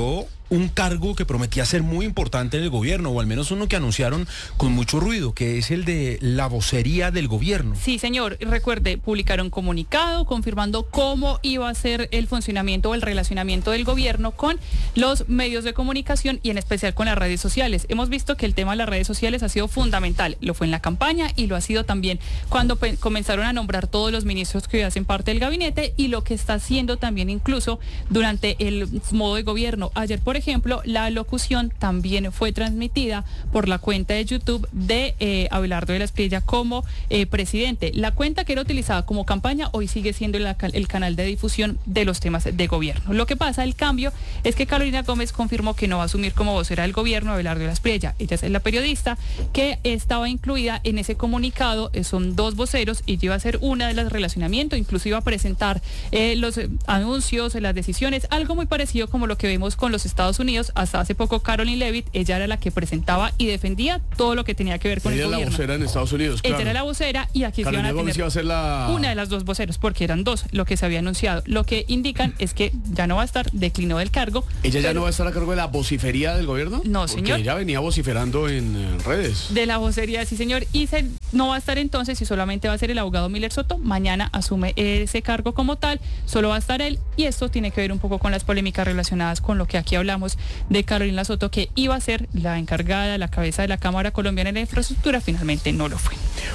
un cargo que prometía ser muy importante en el gobierno, o al menos uno que anunciaron con mucho ruido, que es el de la vocería del gobierno. Sí, señor. Recuerde, publicaron comunicado confirmando cómo iba a ser el funcionamiento o el relacionamiento del gobierno con los medios de comunicación y en especial con las redes sociales. Hemos visto que el tema de las redes sociales ha sido fundamental. Lo fue en la campaña y lo ha sido también cuando pe- comenzaron a nombrar todos los ministros que hoy hacen parte del gabinete, y lo que está haciendo también incluso durante el modo de gobierno. Ayer, por ejemplo, la locución también fue transmitida por la cuenta de YouTube de eh, Abelardo de la Espriella como eh, presidente. La cuenta que era utilizada como campaña hoy sigue siendo la, el canal de difusión de los temas de gobierno. Lo que pasa, el cambio, es que Carolina Gómez confirmó que no va a asumir como vocera del gobierno Abelardo de la Espriella. Ella es la periodista que estaba incluida en ese comunicado. Eh, son dos voceros y iba a ser una de las relacionamientos, incluso iba a presentar eh, los eh, anuncios, las decisiones, algo muy parecido como lo que vemos con los Estados Unidos. Hasta hace poco Caroline Leavitt, ella era la que presentaba y defendía todo lo que tenía que ver con ella el gobierno. Ella era la vocera en Estados Unidos, claro. Ella era la vocera y aquí Carolina se iban a Gómez tener iba a ser la... una de las dos voceros, porque eran dos lo que se había anunciado. Lo que indican es que ya no va a estar, declinó del cargo. ¿Ella ya no va a estar a cargo de la vocifería del gobierno? No, porque señor. Ella venía vociferando en, en redes. De la vocería, sí, señor. Y se, no va a estar entonces y solamente va a ser el abogado Miller Soto. Mañana asume ese cargo como tal, solo va a estar él, y esto tiene que ver un poco con las polémicas relacionadas con lo que aquí hablamos de Carolina Soto, que iba a ser la encargada, la cabeza de la Cámara Colombiana de la Infraestructura, finalmente no lo fue.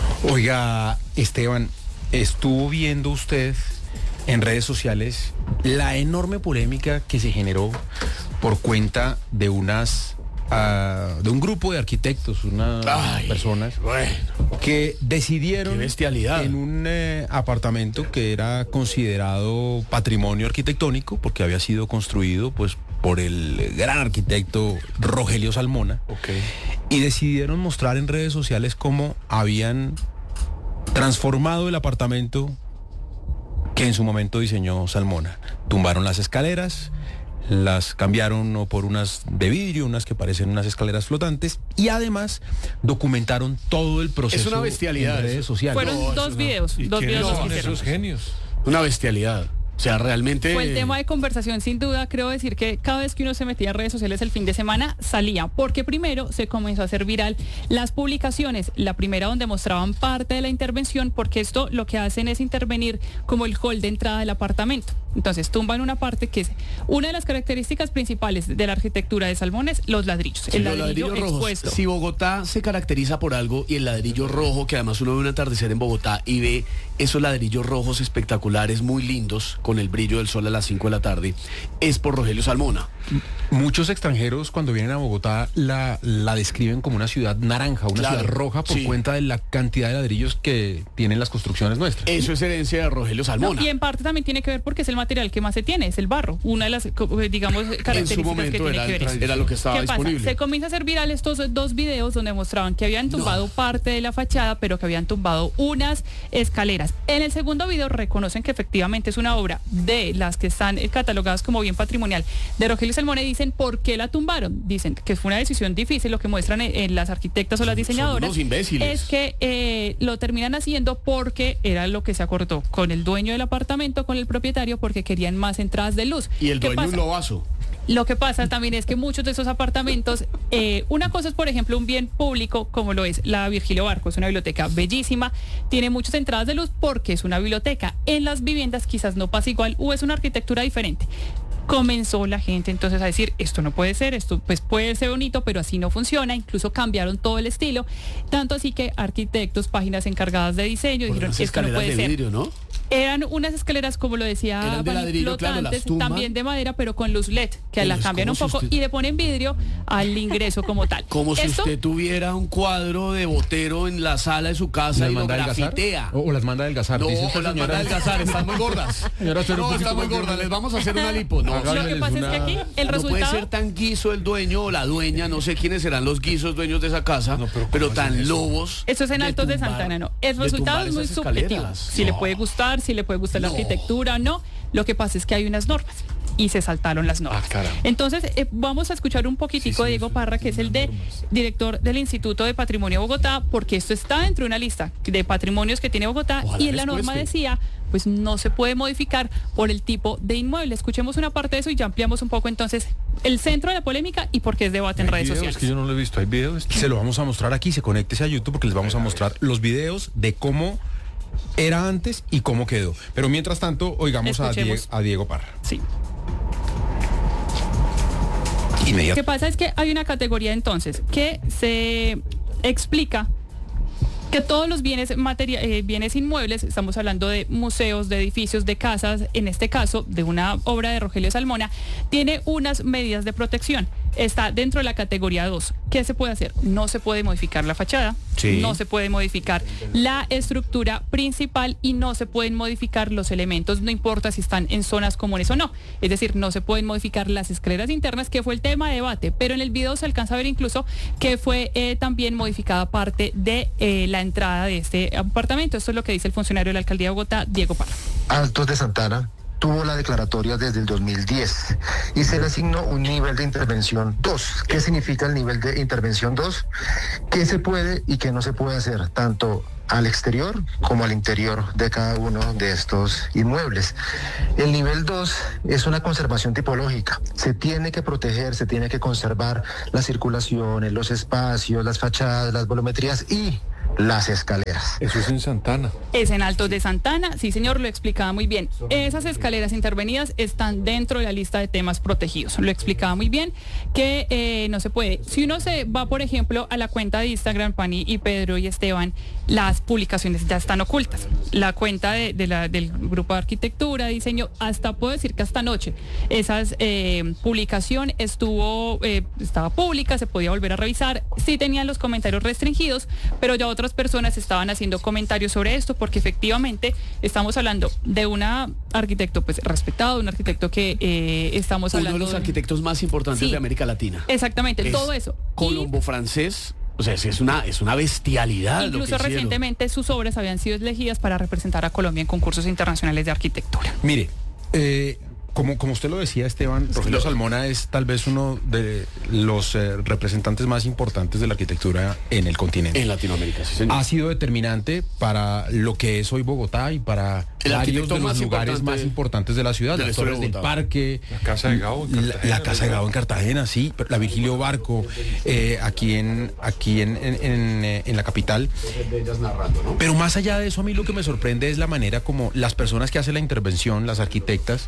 Oiga, Esteban, ¿estuvo viendo usted en redes sociales la enorme polémica que se generó por cuenta de unas uh, de un grupo de arquitectos, unas Ay, personas bueno, que decidieron en un eh, apartamento que era considerado patrimonio arquitectónico porque había sido construido pues por el gran arquitecto Rogelio Salmona, okay. Y decidieron mostrar en redes sociales cómo habían transformado el apartamento que en su momento diseñó Salmona. Tumbaron las escaleras, las cambiaron por unas de vidrio, unas que parecen unas escaleras flotantes, y además documentaron todo el proceso. Es una bestialidad. En redes sociales. Fueron no, dos videos, ¿Y dos videos son los esos genios? Una bestialidad. O sea, realmente... Fue el tema de conversación, sin duda. Creo decir que cada vez que uno se metía a redes sociales el fin de semana, salía. Porque primero se comenzó a hacer viral las publicaciones. La primera donde mostraban parte de la intervención, porque esto lo que hacen es intervenir como el hall de entrada del apartamento. Entonces tumban una parte que es una de las características principales de la arquitectura de Salmones, los ladrillos. Sí, el los ladrillo ladrillos rojos. expuesto. Si Bogotá se caracteriza por algo, y el ladrillo rojo, que además uno ve un atardecer en Bogotá y ve esos ladrillos rojos espectaculares, muy lindos, con el brillo del sol a las cinco de la tarde, es por Rogelio Salmona. Muchos extranjeros cuando vienen a Bogotá la, la describen como una ciudad naranja, una Claro, ciudad roja por sí. cuenta de la cantidad de ladrillos que tienen las construcciones nuestras. Eso es herencia de Rogelio Salmona. No, y en parte también tiene que ver porque es el material que más se tiene, es el barro. Una de las, digamos, características en su momento que tiene era, que ver eso. era lo que estaba ¿Qué pasa? disponible. Se comienza a hacer viral estos dos videos donde mostraban que habían tumbado no. parte de la fachada, pero que habían tumbado unas escaleras. En el segundo video reconocen que efectivamente es una obra de las que están catalogadas como bien patrimonial de Rogelio Salmona, y dicen por qué la tumbaron. Dicen que fue una decisión difícil. Lo que muestran en, en las arquitectas o las diseñadoras Son unos imbéciles. es que eh, lo terminan haciendo porque era lo que se acordó con el dueño del apartamento, con el propietario, porque querían más entradas de luz. Y el ¿Qué dueño pasa? un lobazo. Lo que pasa también es que muchos de esos apartamentos, eh, una cosa es, por ejemplo, un bien público como lo es la Virgilio Barco, es una biblioteca bellísima, tiene muchas entradas de luz porque es una biblioteca. En las viviendas quizás no pasa igual o es una arquitectura diferente. Comenzó la gente entonces a decir, esto no puede ser, esto pues puede ser bonito, pero así no funciona. Incluso cambiaron todo el estilo, tanto así que arquitectos, páginas encargadas de diseño, Por dijeron, unas esto no escaleras puede de ser. vidrio, ¿no? Eran unas escaleras, como lo decía, Eran de ladrillo, claro, las flotantes, tumban. también de madera, pero con luz L E D, que Pero la es cambian como un si poco usted- y le ponen vidrio al ingreso como tal. Como si Esto- usted tuviera un cuadro de Botero en la sala de su casa ¿Las y lo manda a adelgazar? grafitea. O, o las manda a adelgazar. No, dice esta o las señora. manda a adelgazar, están muy gordas. Señora, usted un No, poquito están muy más gordas, bien. les vamos a hacer una lipo. No, Háganles Lo que pasa es que una- aquí el no resultado... puede ser tan guiso el dueño o la dueña, no sé quiénes serán los guisos dueños de esa casa, No, pero pero, ¿cómo tan hacen eso? lobos. Esto es en Altos de tumbar- Santa Ana, no. El de resultado tumbar es muy esas subjetivo. escaleras. Si le puede gustar, si le puede gustar la No. arquitectura o no. Lo que pasa es que hay unas normas. y se saltaron las normas. Ah, Entonces, eh, vamos a escuchar un poquitico sí, sí, a Diego Parra, que es el de director del Instituto de Patrimonio de Bogotá, porque esto está dentro de una lista de patrimonios que tiene Bogotá. Ojalá y en la norma cueste. Decía, pues no se puede modificar por el tipo de inmueble. Escuchemos una parte de eso y ya ampliamos un poco entonces el centro de la polémica y por qué es debate en redes videos, sociales. Es que yo no lo he visto, ¿hay videos? Se lo vamos a mostrar aquí, se conéctese a YouTube porque les vamos a mostrar los videos de cómo era antes y cómo quedó. Pero mientras tanto, oigamos a, Die- a Diego Parra. Sí. Inmediato. Lo que pasa es que hay una categoría entonces que se explica que todos los bienes materia- eh, bienes inmuebles, estamos hablando de museos, de edificios, de casas, en este caso de una obra de Rogelio Salmona, tiene unas medidas de protección. Está dentro de la categoría dos. ¿Qué se puede hacer? No se puede modificar la fachada, sí. No se puede modificar la estructura principal y no se pueden modificar los elementos, no importa si están en zonas comunes o no. Es decir, no se pueden modificar las escaleras internas, que fue el tema de debate, pero en el video se alcanza a ver incluso que fue eh, también modificada parte de eh, la entrada de este apartamento. Esto es lo que dice el funcionario de la Alcaldía de Bogotá, Diego Parra. Altos de Santana tuvo la declaratoria desde el dos mil diez y se le asignó un nivel de intervención dos. ¿Qué significa el nivel de intervención dos? ¿Qué se puede y qué no se puede hacer, tanto al exterior como al interior de cada uno de estos inmuebles? El nivel dos es una conservación tipológica. Se tiene que proteger, se tiene que conservar las circulaciones, los espacios, las fachadas, las volumetrías y las escaleras. Eso es en Santana. Es en Altos de Santana, sí señor, lo explicaba muy bien. Esas escaleras intervenidas están dentro de la lista de temas protegidos. Lo explicaba muy bien que eh, no se puede. Si uno se va, por ejemplo, a la cuenta de Instagram, Pani y Pedro y Esteban, las publicaciones ya están ocultas. La cuenta de, de la, del grupo de arquitectura, diseño, hasta puedo decir que hasta anoche, esa eh, publicación estuvo, eh, estaba pública, se podía volver a revisar, sí tenían los comentarios restringidos, pero ya otras personas estaban haciendo comentarios sobre esto, porque efectivamente estamos hablando de un arquitecto pues respetado, un arquitecto que eh, estamos Uno hablando de los de... arquitectos más importantes sí, de América Latina. Exactamente, es todo eso. Colombo francés. O sea, es una, es una bestialidad. Incluso lo que recientemente sus obras habían sido elegidas para representar a Colombia en concursos internacionales de arquitectura. Mire, eh, como, como usted lo decía, Esteban, Rogelio Salmona es tal vez uno de los eh, representantes más importantes de la arquitectura en el continente. En Latinoamérica, sí, señor. Ha sido determinante para lo que es hoy Bogotá y para el varios de los más lugares más importantes de la ciudad, las Torres del Parque, la Casa de Gao en Cartagena, la, la Casa de Gao en Cartagena, sí, la Virgilio Barco, eh, aquí en aquí en, en, en, en la capital. Pero más allá de eso, a mí lo que me sorprende es la manera como las personas que hacen la intervención, las arquitectas,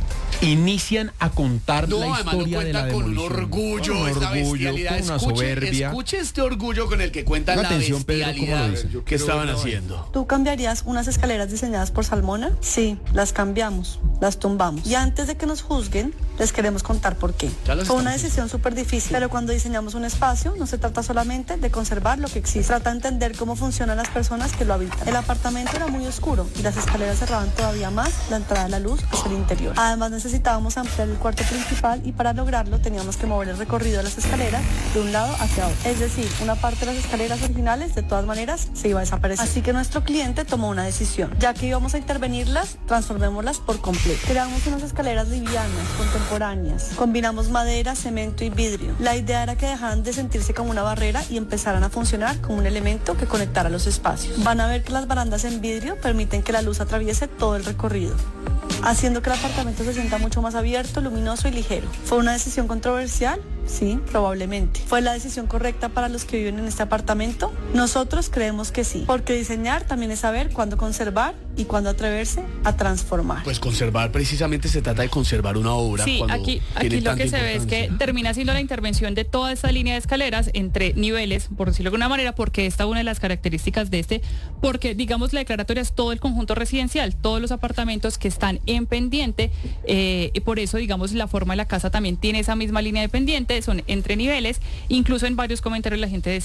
inician a contar no, la historia de la demolición. Con un orgullo, con un esta orgullo, bestialidad. con una escuche, soberbia. Escuche este orgullo con el que cuentan la atención, bestialidad Pedro, que estaban haciendo. ¿Tú cambiarías unas escaleras diseñadas por Salmona? Sí, las cambiamos, las tumbamos. Y antes de que nos juzguen, les queremos contar por qué. Fue una decisión súper difícil, pero cuando diseñamos un espacio, no se trata solamente de conservar lo que existe. Trata de entender cómo funcionan las personas que lo habitan. El apartamento era muy oscuro y las escaleras cerraban todavía más la entrada de la luz hacia el interior. Además, necesitábamos ampliar el cuarto principal y para lograrlo teníamos que mover el recorrido de las escaleras de un lado hacia otro. Es decir, una parte de las escaleras originales de todas maneras se iba a desaparecer. Así que nuestro cliente tomó una decisión. Ya que íbamos a intervenirlas, transformémoslas por completo. Creamos unas escaleras livianas, contemporáneas. Combinamos madera, cemento y vidrio. La idea era que dejaran de sentirse como una barrera y empezaran a funcionar como un elemento que conectara los espacios. Van a ver que las barandas en vidrio permiten que la luz atraviese todo el recorrido, haciendo que el apartamento se sienta mucho más abierto, luminoso y ligero. ¿Fue una decisión controversial? Sí, probablemente. ¿Fue la decisión correcta para los que viven en este apartamento? Nosotros creemos que sí, porque diseñar también es saber cuándo conservar y cuándo atreverse a transformar. Pues conservar, precisamente se trata de conservar una obra. Sí, aquí, aquí lo que se ve es que termina siendo la intervención de toda esta línea de escaleras entre niveles, por decirlo de alguna manera, porque esta es una de las características de este, porque digamos la declaratoria es todo el conjunto residencial, todos los apartamentos que están en pendiente, eh, y por eso digamos la forma de la casa también tiene esa misma línea de pendiente, son entre niveles. Incluso en varios comentarios la gente decía,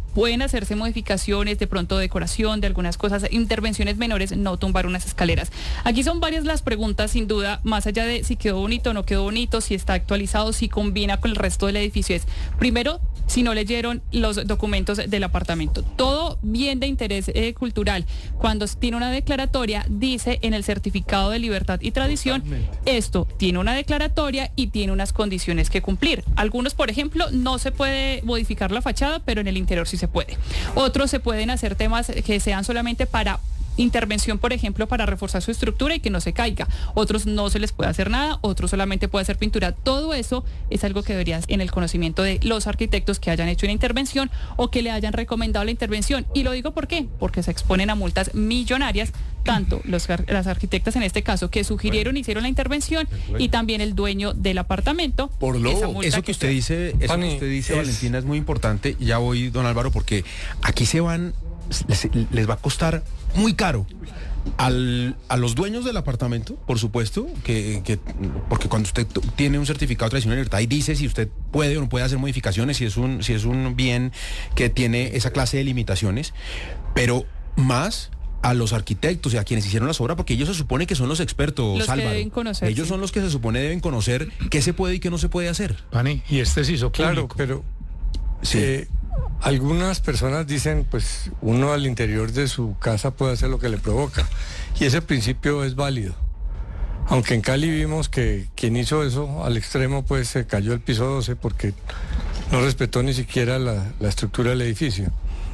pueden hacerse modificaciones, de pronto decoración de algunas cosas, intervenciones menores, no tumbar unas escaleras. Aquí son varias las preguntas, sin duda, más allá de si quedó bonito o no quedó bonito, si está actualizado, si combina con el resto del edificio. Es, primero, si no leyeron los documentos del apartamento. Todo bien de interés eh, cultural, cuando tiene una declaratoria, dice en el certificado de libertad y tradición, totalmente. Esto tiene una declaratoria y tiene unas condiciones que cumplir. Algunos, por ejemplo, no se puede modificar la fachada, pero en el interior sí se puede. Otros se pueden hacer temas que sean solamente para intervención, por ejemplo, para reforzar su estructura y que no se caiga. Otros no se les puede hacer nada, otros solamente puede hacer pintura. Todo eso es algo que debería en el conocimiento de los arquitectos que hayan hecho una intervención o que le hayan recomendado la intervención. Y lo digo ¿por qué? Porque se exponen a multas millonarias, tanto los, las arquitectas en este caso que sugirieron, bueno, hicieron la intervención, y también el dueño del apartamento. Por lo eso que, que usted dice, eso Pani, que usted dice, es... Valentina, es muy importante. Ya voy, don Álvaro, porque aquí se van, les, les va a costar muy caro al, a los dueños del apartamento, por supuesto, que, que porque cuando usted tiene un certificado de tradición y libertad y dice si usted puede o no puede hacer modificaciones, si es un, si es un bien que tiene esa clase de limitaciones, pero más a los arquitectos y a quienes hicieron las obras, porque ellos se supone que son los expertos, los Álvaro. Que deben conocer, ellos sí. son los que se supone deben conocer qué se puede y qué no se puede hacer. Pani, y este se hizo claro, público. Pero sí. eh, algunas personas dicen, pues uno al interior de su casa puede hacer lo que le provoca, y ese principio es válido. Aunque en Cali vimos que quien hizo eso al extremo, pues se cayó el piso doce porque no respetó ni siquiera la, la estructura del edificio.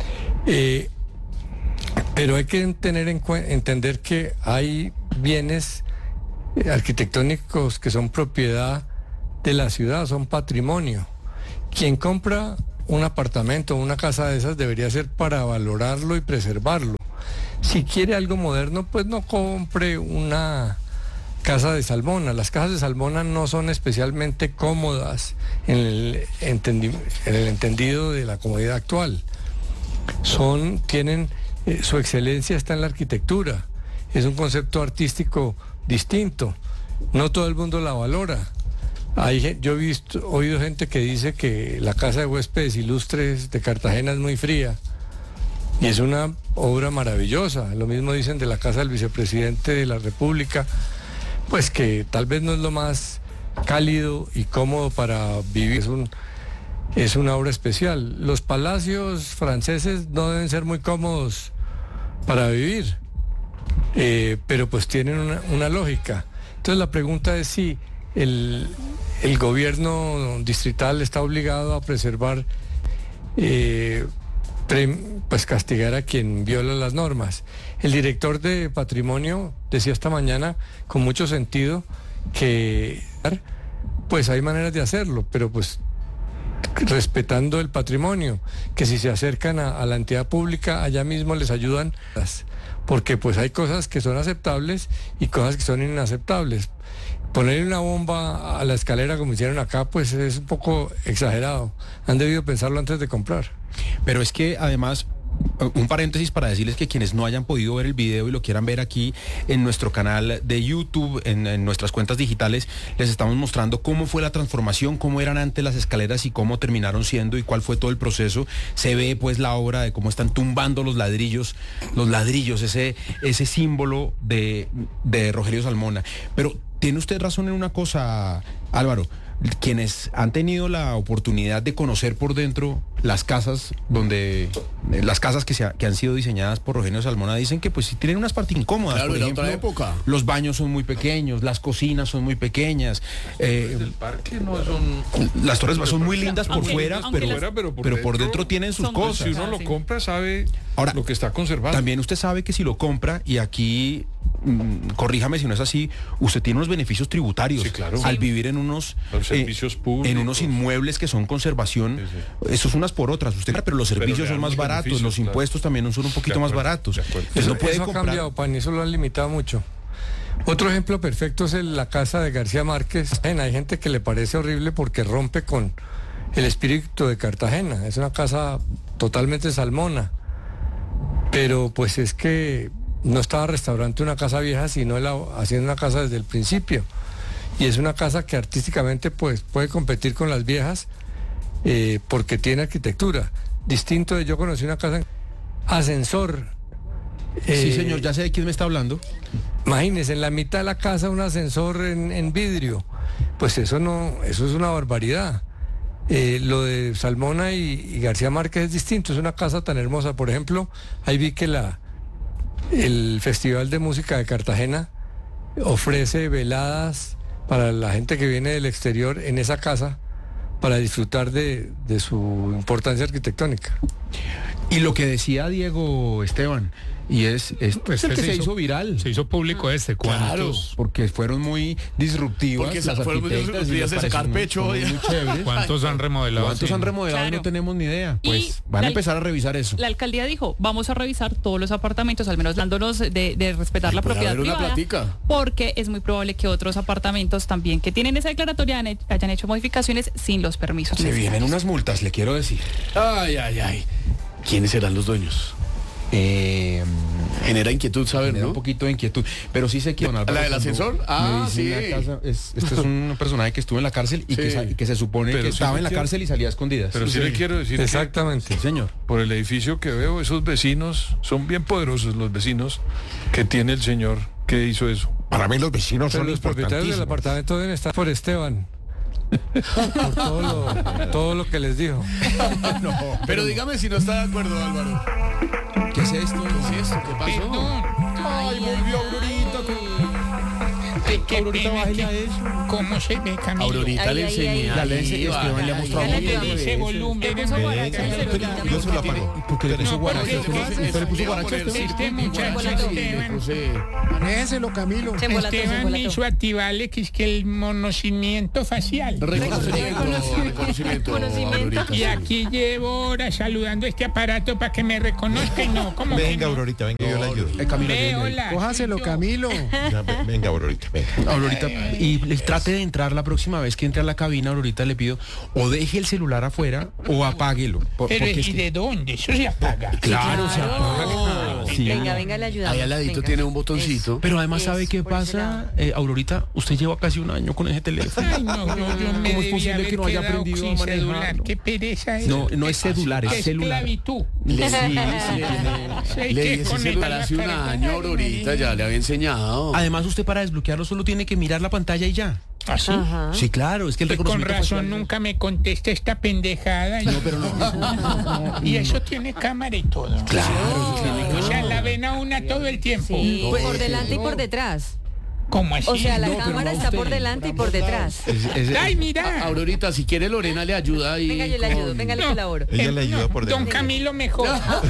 Eh, pero hay que tener en cuenta, entender que hay bienes arquitectónicos que son propiedad de la ciudad, son patrimonio. Quien compra un apartamento o una casa de esas debería ser para valorarlo y preservarlo. Si quiere algo moderno, pues no compre una casa de Salmona. Las casas de Salmona no son especialmente cómodas en el, entendi- en el entendido de la comodidad actual. Son, tienen, eh, su excelencia está en la arquitectura. Es un concepto artístico distinto. No todo el mundo la valora. Hay, yo he visto, oído gente que dice que la Casa de Huéspedes Ilustres de Cartagena es muy fría, y es una obra maravillosa. Lo mismo dicen de la Casa del Vicepresidente de la República, pues que tal vez no es lo más cálido y cómodo para vivir. Es, un, es una obra especial. Los palacios franceses no deben ser muy cómodos para vivir, eh, pero pues tienen una, una lógica. Entonces la pregunta es si el... el gobierno distrital está obligado a preservar, eh, pre, pues castigar a quien viola las normas. El director de Patrimonio decía esta mañana, con mucho sentido, que pues hay maneras de hacerlo, pero pues respetando el patrimonio, que si se acercan a, a la entidad pública, allá mismo les ayudan, porque pues hay cosas que son aceptables y cosas que son inaceptables. Ponerle una bomba a la escalera como hicieron acá, pues es un poco exagerado. Han debido pensarlo antes de comprar. Pero es que además, un paréntesis para decirles que quienes no hayan podido ver el video y lo quieran ver aquí en nuestro canal de YouTube, en, en nuestras cuentas digitales, les estamos mostrando cómo fue la transformación, cómo eran antes las escaleras y cómo terminaron siendo y cuál fue todo el proceso. Se ve pues la obra de cómo están tumbando los ladrillos, los ladrillos, ese, ese símbolo de, de Rogelio Salmona. Pero tiene usted razón en una cosa, Álvaro. Quienes han tenido la oportunidad de conocer por dentro las casas donde las casas que, se ha, que han sido diseñadas por Rogelio Salmona dicen que pues sí tienen unas partes incómodas. Claro, por en ejemplo, otra época. Los baños son muy pequeños, las cocinas son muy pequeñas. Eh, el parque no son. Las torres son muy lindas por aunque, fuera, aunque pero, las, pero, por, pero dentro, por dentro tienen sus cosas. Si uno lo compra, sabe Ahora, lo que está conservado. También usted sabe que si lo compra, y aquí mmm, corríjame si no es así, usted tiene unos beneficios tributarios, sí, claro, al sí. vivir en unos los servicios eh, públicos, en unos inmuebles que son conservación, sí, sí. Eso es unas por otras, usted, pero los servicios pero son más baratos, los impuestos claro. también son un poquito más baratos. Eso, no puede eso comprar. Ha cambiado, pan, eso lo han limitado mucho. Otro ejemplo perfecto es el, la casa de García Márquez. Hay gente que le parece horrible porque rompe con el espíritu de Cartagena. Es una casa totalmente salmona. Pero pues es que no estaba restaurante una casa vieja, sino la, haciendo una casa desde el principio. Y es una casa que artísticamente pues puede competir con las viejas eh, porque tiene arquitectura. distinto de yo conocí una casa, ascensor. Sí, eh, señor, ya sé de quién me está hablando. Imagínese, en la mitad de la casa un ascensor en, en vidrio. Pues eso no, eso es una barbaridad. Eh, lo de Salmona y, y García Márquez es distinto, es una casa tan hermosa. Por ejemplo, ahí vi que la el Festival de Música de Cartagena ofrece veladas para la gente que viene del exterior en esa casa para disfrutar de, de su importancia arquitectónica. Y lo que decía Diego Esteban, y es, es, Pues es el que se se hizo- hizo viral. Se hizo público este, ¿cuántos? Claro, porque fueron muy disruptivas. Porque las fueron muy arquitectas y disruptivas les de sacar pareció muy- pecho. muy chéveres. ¿Cuántos han remodelado? ¿Cuántos Sí. han remodelado? Claro. No tenemos ni idea. Y Pues van a la- empezar a revisar eso. La alcaldía dijo, vamos a revisar todos los apartamentos, al menos dándonos de, de respetar la puede propiedad haber una privada, platica. porque es muy probable que otros apartamentos también que tienen esa declaratoria han he- hayan hecho modificaciones sin los permisos. Se vienen necesarios. unas multas, le quiero decir. Ay, ay, ay. ¿Quiénes serán los dueños? Eh, Genera inquietud saber, genera ¿no? un poquito de inquietud. Pero sí sé que don ¿La Álvaro, del cuando ascensor? Ah, me dice sí. una casa, es- este es un personaje que estuvo en la cárcel y, que, Sí. sa- y que se supone Pero que sí estaba le en la quiero- cárcel y salía a escondidas. Pero sí, le quiero decir Exactamente. Sí, señor. que por el edificio que veo, esos vecinos son bien poderosos, los vecinos que tiene el señor que hizo eso. Para mí los vecinos Pero son los propietarios del importantísimos. apartamento deben estar por Esteban. Por todo lo, todo lo que les dijo. Pero dígame si no está de acuerdo, Álvaro. ¿Qué es esto? ¿Qué es esto? ¿Qué pasó? Perdón. Ay, volvió Aurorita. Ay, qué Aurorita, pena, bájale que- a eso. ¿Cómo se ve, Camilo? Aurorita le enseñé. La le enseñé, es que no le ha mostrado Ya le mucho. dice volumen. Puso guaracha en el celular. Yo se lo apago. ¿Por qué le puso No, guaracha? porque- ¿Usted le puso guaracha a Este este? muchacho Esteban, Déjelo, Camilo. Se embolató, se Esteban embolató. hizo activarle que es que el monocimiento facial. Reconocimiento, reconocimiento, Aurorita. Y aquí llevo horas saludando este aparato para que me reconozca y no, como que Venga, no. Aurorita, venga, yo le ayudo. Eh, Camilo, Ve, ayúdeme. hola. Cójaselo, soy yo. Camilo. Ya, ve- venga, Aurorita, venga. Aurorita, y le trate de entrar la próxima vez que entre a la cabina, Aurorita, le pido o deje el celular afuera o apáguelo. Por- Pero porque es ¿y que- de dónde? Eso se apaga. Claro, se apaga. Sí. Venga, venga, le ayudamos. Ahí al ladito venga. tiene un botoncito. Pero además, Eso, ¿sabe qué por ese pasa, lado. eh, Aurorita? Usted lleva casi un año con ese teléfono. Ay, no, no, yo me ¿Cómo es debía posible haber que no haya quedado aprendido a sin celular. manejarlo? Qué pereza es. No, no es celular, es Qué celular. esclavitud. Le, sí, sí, Sí, hay le que di ese conectar celular la hace un carga. año, Aurorita, ya le había enseñado. Además, usted para desbloquearlo solo tiene que mirar la pantalla y ya. ¿Ah, sí? Ajá. Sí, claro, es que el Pues con reconocimiento razón facial- nunca me contesta esta pendejada. No, pero no. Y eso tiene cámara y todo. Claro, O sea, la ven a una todo el tiempo. Sí, por delante y por detrás. ¿Cómo así? O sea, la No, pero cámara no está usted. por delante y por detrás. Es- es- Ay, mira. A- Aurorita, si quiere Lorena le ayuda y Venga, yo le ayudo, venga, le No. colaboro. Ella le ayuda por Don delante. Camilo mejor.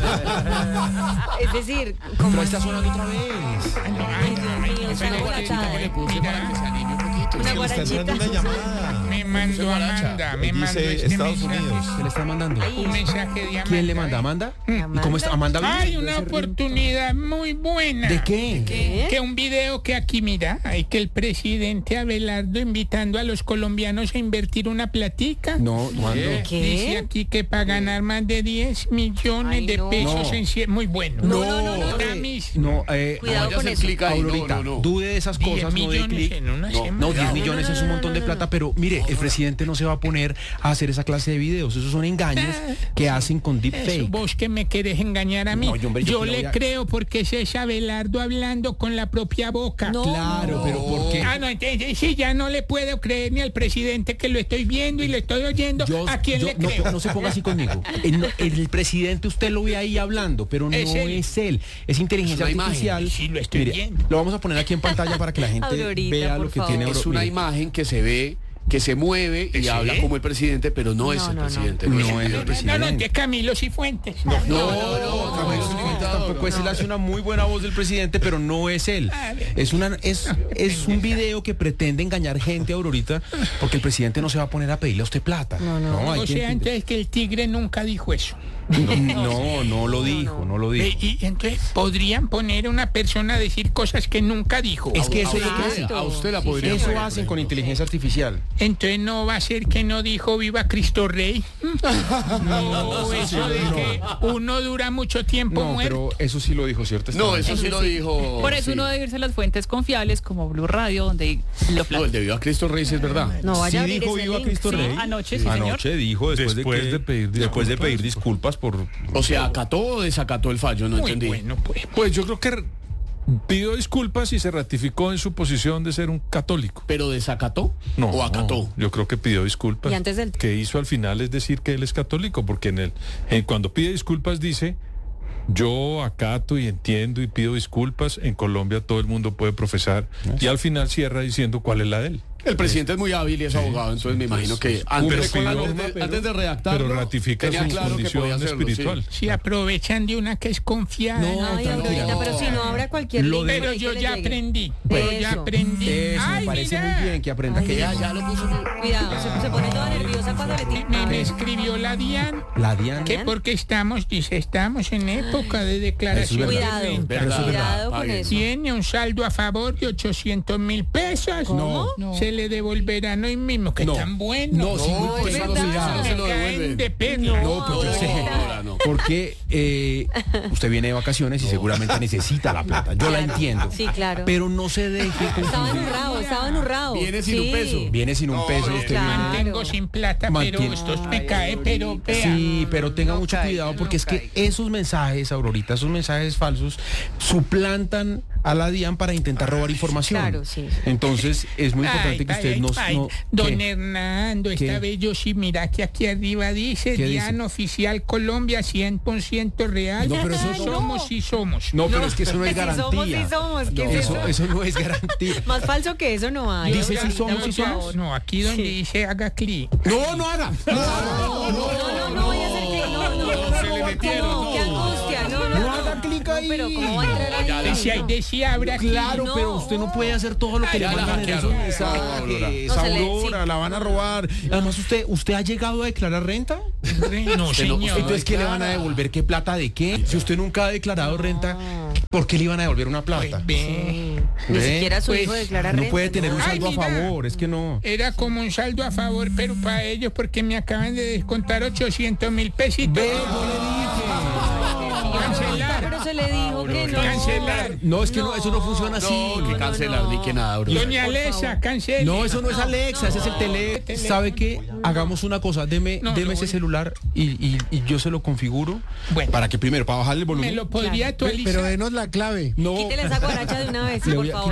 Es decir, Pero como está sonando otra vez. Ay, no, ay, mío, no, es pero una es que- guarachada. le puse para que se anime un poquito. Una Le está entrando una guarachita. llamada. Me mandó guaracha. Amanda, me mandó Dice este Estados mensaje. Unidos. ¿Qué le está mandando? Un mensaje de Amanda. ¿Quién le manda? ¿Amanda? ¿Y cómo está? ¿Amanda? Hay una oportunidad muy buena. ¿De qué? ¿Qué? Que un video que aquí mira, hay que el presidente Abelardo invitando a los colombianos a invertir una platica. No, ¿cuándo? ¿Qué? Dice aquí que para ganar más de diez millones Ay, de no. pesos No. en cien- muy bueno. No, no, no, no. Ahora mismo. No, eh, Cuidado vaya a con hacer eso. clic ahí, no, Aurorita, no, no. dude de esas diez cosas, no de millones clic. en una No, semana. No, diez millones no, no, es un no, montón no, de no, plata, no. pero mire, el presidente no se va a poner a hacer esa clase de videos. Esos son engaños que hacen con Eso, deepfake. vos que me querés engañar a mí. No, yo, hombre, yo yo que le le voy a- creo porque ese es Abelardo hablando con la propia boca. No. Claro, pero ¿por qué? Ah, no, entonces sí, ya no le puedo creer ni al presidente que lo estoy viendo y lo estoy oyendo. Yo- ¿A quién yo- le no, creo? no se ponga así conmigo. El, no- el presidente usted lo ve ahí hablando, pero no Es él. es él. Es inteligencia Es una artificial. imagen. Sí, lo estoy Mire, viendo. lo vamos a poner aquí en pantalla para que la gente Aurorita, vea por lo que favor. tiene. Auro- Es una mire. imagen que se ve, que se mueve y ¿Sí? habla como el presidente, pero no, es No, el no, no. presidente. No es es el el No, no, presidente. no, que Camilo Cifuentes. No, no, no, No, Camilo es un imitador. tampoco es él, hace una muy buena voz del presidente, pero no es él. A ver. Es una es es un video que pretende engañar gente, Aurorita, porque el presidente no se va a poner a pedirle a usted plata. No, no. hay O que sea, entender. entonces que el tigre nunca dijo eso. No, no lo dijo, no lo Ve, dijo. Y entonces podrían poner a una persona a decir cosas que nunca dijo. Es que eso es lo que usted- hacen. a usted la podría Eso poner, hacen por con ejemplo. inteligencia artificial. Entonces no va a ser que no dijo viva Cristo Rey. No, eso de que uno dura mucho tiempo No, muerto pero eso sí lo dijo, ¿cierto? No, eso sí lo dijo. Por eso sí. uno debe irse a las fuentes confiables como Blue Radio, donde lo No, el de Viva Cristo Rey sí es verdad. No, vaya a Sí abrir dijo ese Viva link. Cristo Sí, Rey. anoche, sí, señor. Anoche dijo después, Después de, que- de pedir después de pedir disculpas. disculpas por... O sea, ¿acató o desacató el fallo? No Muy entendí. bueno, pues. Pues yo creo que pidió disculpas y se ratificó en su posición de ser un católico. ¿Pero desacató? No, ¿O acató? yo creo que pidió disculpas. Y antes del- Que hizo al final es decir que él es católico, porque en el en cuando pide disculpas dice: yo acato y entiendo y pido disculpas. En Colombia todo el mundo puede profesar. Y al final cierra diciendo cuál es la de él. El presidente es muy hábil y es abogado, entonces me imagino que antes, Pero de, pidió- antes de- antes de redactarlo, pero ratifica tenía su claro que condición podía hacerlo, espiritual. sí. Si aprovechan de una que es confiada. Ay, tranquila. Aurorita, pero si no habrá cualquier Lo link de- por Pero ahí yo que le ya llegue. aprendí. Pero ya Eso. aprendí. Eso, Ay, me parece mira. muy bien que aprenda Ay, que Ya, ya lo puso. Cuidado, se, se pone toda nerviosa cuando le Me, tiran. me escribió la Dian la Diana... que porque estamos, dice, estamos en época de declaración de Cuidado, renta. Verdad. cuidado con Paguen. eso. Tiene un saldo a favor de ochocientos mil pesos. ¿Cómo? No. Se le devolverán hoy mismo, que No. tan bueno. No, sí, No, muy eso pues, no se- cuidado. eso no se lo Me caen devuelve. de pelo. No, pues yo sé. Ahora no. Porque eh, usted viene de vacaciones y seguramente necesita la plata. Yo la entiendo. Sí, claro. Pero no se deje Estaba confundir. enurrado, estaba enurrado. Viene sin un peso. Viene sin un peso. No, Usted claro. viene- Mantengo sin plata, pero Mantiene- esto me cae, pero vea. Sí, pero tenga mucho cuidado porque es que esos mensajes, Aurorita, esos mensajes falsos suplantan a la DIAN para intentar robar información. Claro, sí. Entonces es muy importante Ay, que usted ay, no... ay, no- Don ¿qué? Hernando, esta ¿Qué? vez yo sí, mira que aquí arriba dice ¿Qué DIAN dice? Oficial Colombia cien por ciento real. No, pero eso es- somos y somos. No, pero es que eso no es Si garantía. somos, si somos. ¿Qué No, es eso, eso? eso no es garantía. Más falso que eso no hay. Dice Aurorita, si somos, por si somos. favor. No, aquí donde Sí. dice haga clic. No, no haga. No, No, no, no, no vaya a hacer clic. No, no, no. Se le metieron, No, no. qué angustia. No, no, No haga clic ahí. Pero ¿cómo va a entrar ahí? Decía, ahí decía abra clic. Claro, No. pero usted no puede hacer todo lo que Ay, le ya la mandan en esos hackearon. mensajes. No, se le- Aurora, sí. la van a robar. Además, usted, ¿usted ha llegado a declarar renta? No, señor. Entonces, ¿qué le van a devolver? ¿Qué plata de qué? Si usted nunca ha declarado renta, ¿por qué le iban a devolver una plata? Ve. Ni ¿Ve? siquiera su Pues, hijo declara No renta. puede tener un Ay, saldo a mira. favor, es que no. Era como un saldo a favor, pero para ellos, porque me acaban de descontar ochocientos mil pesitos. Cancelar. Pero se le dijo que no. Cancelar. No, es que no, eso no funciona así. No, que cancelar ni que nada, bro. Doña Alexa, cancele. No, eso no es Alexa, ese es el tele. ¿Sabe qué? Hagamos una cosa, deme, No, deme lo ese voy- celular y, y- y yo se lo configuro. Bueno. Para que primero, para bajarle el volumen. Me lo podría Claro. actualizar. denos la clave. No. Quítele esa guaracha de una vez, Le por voy a favor.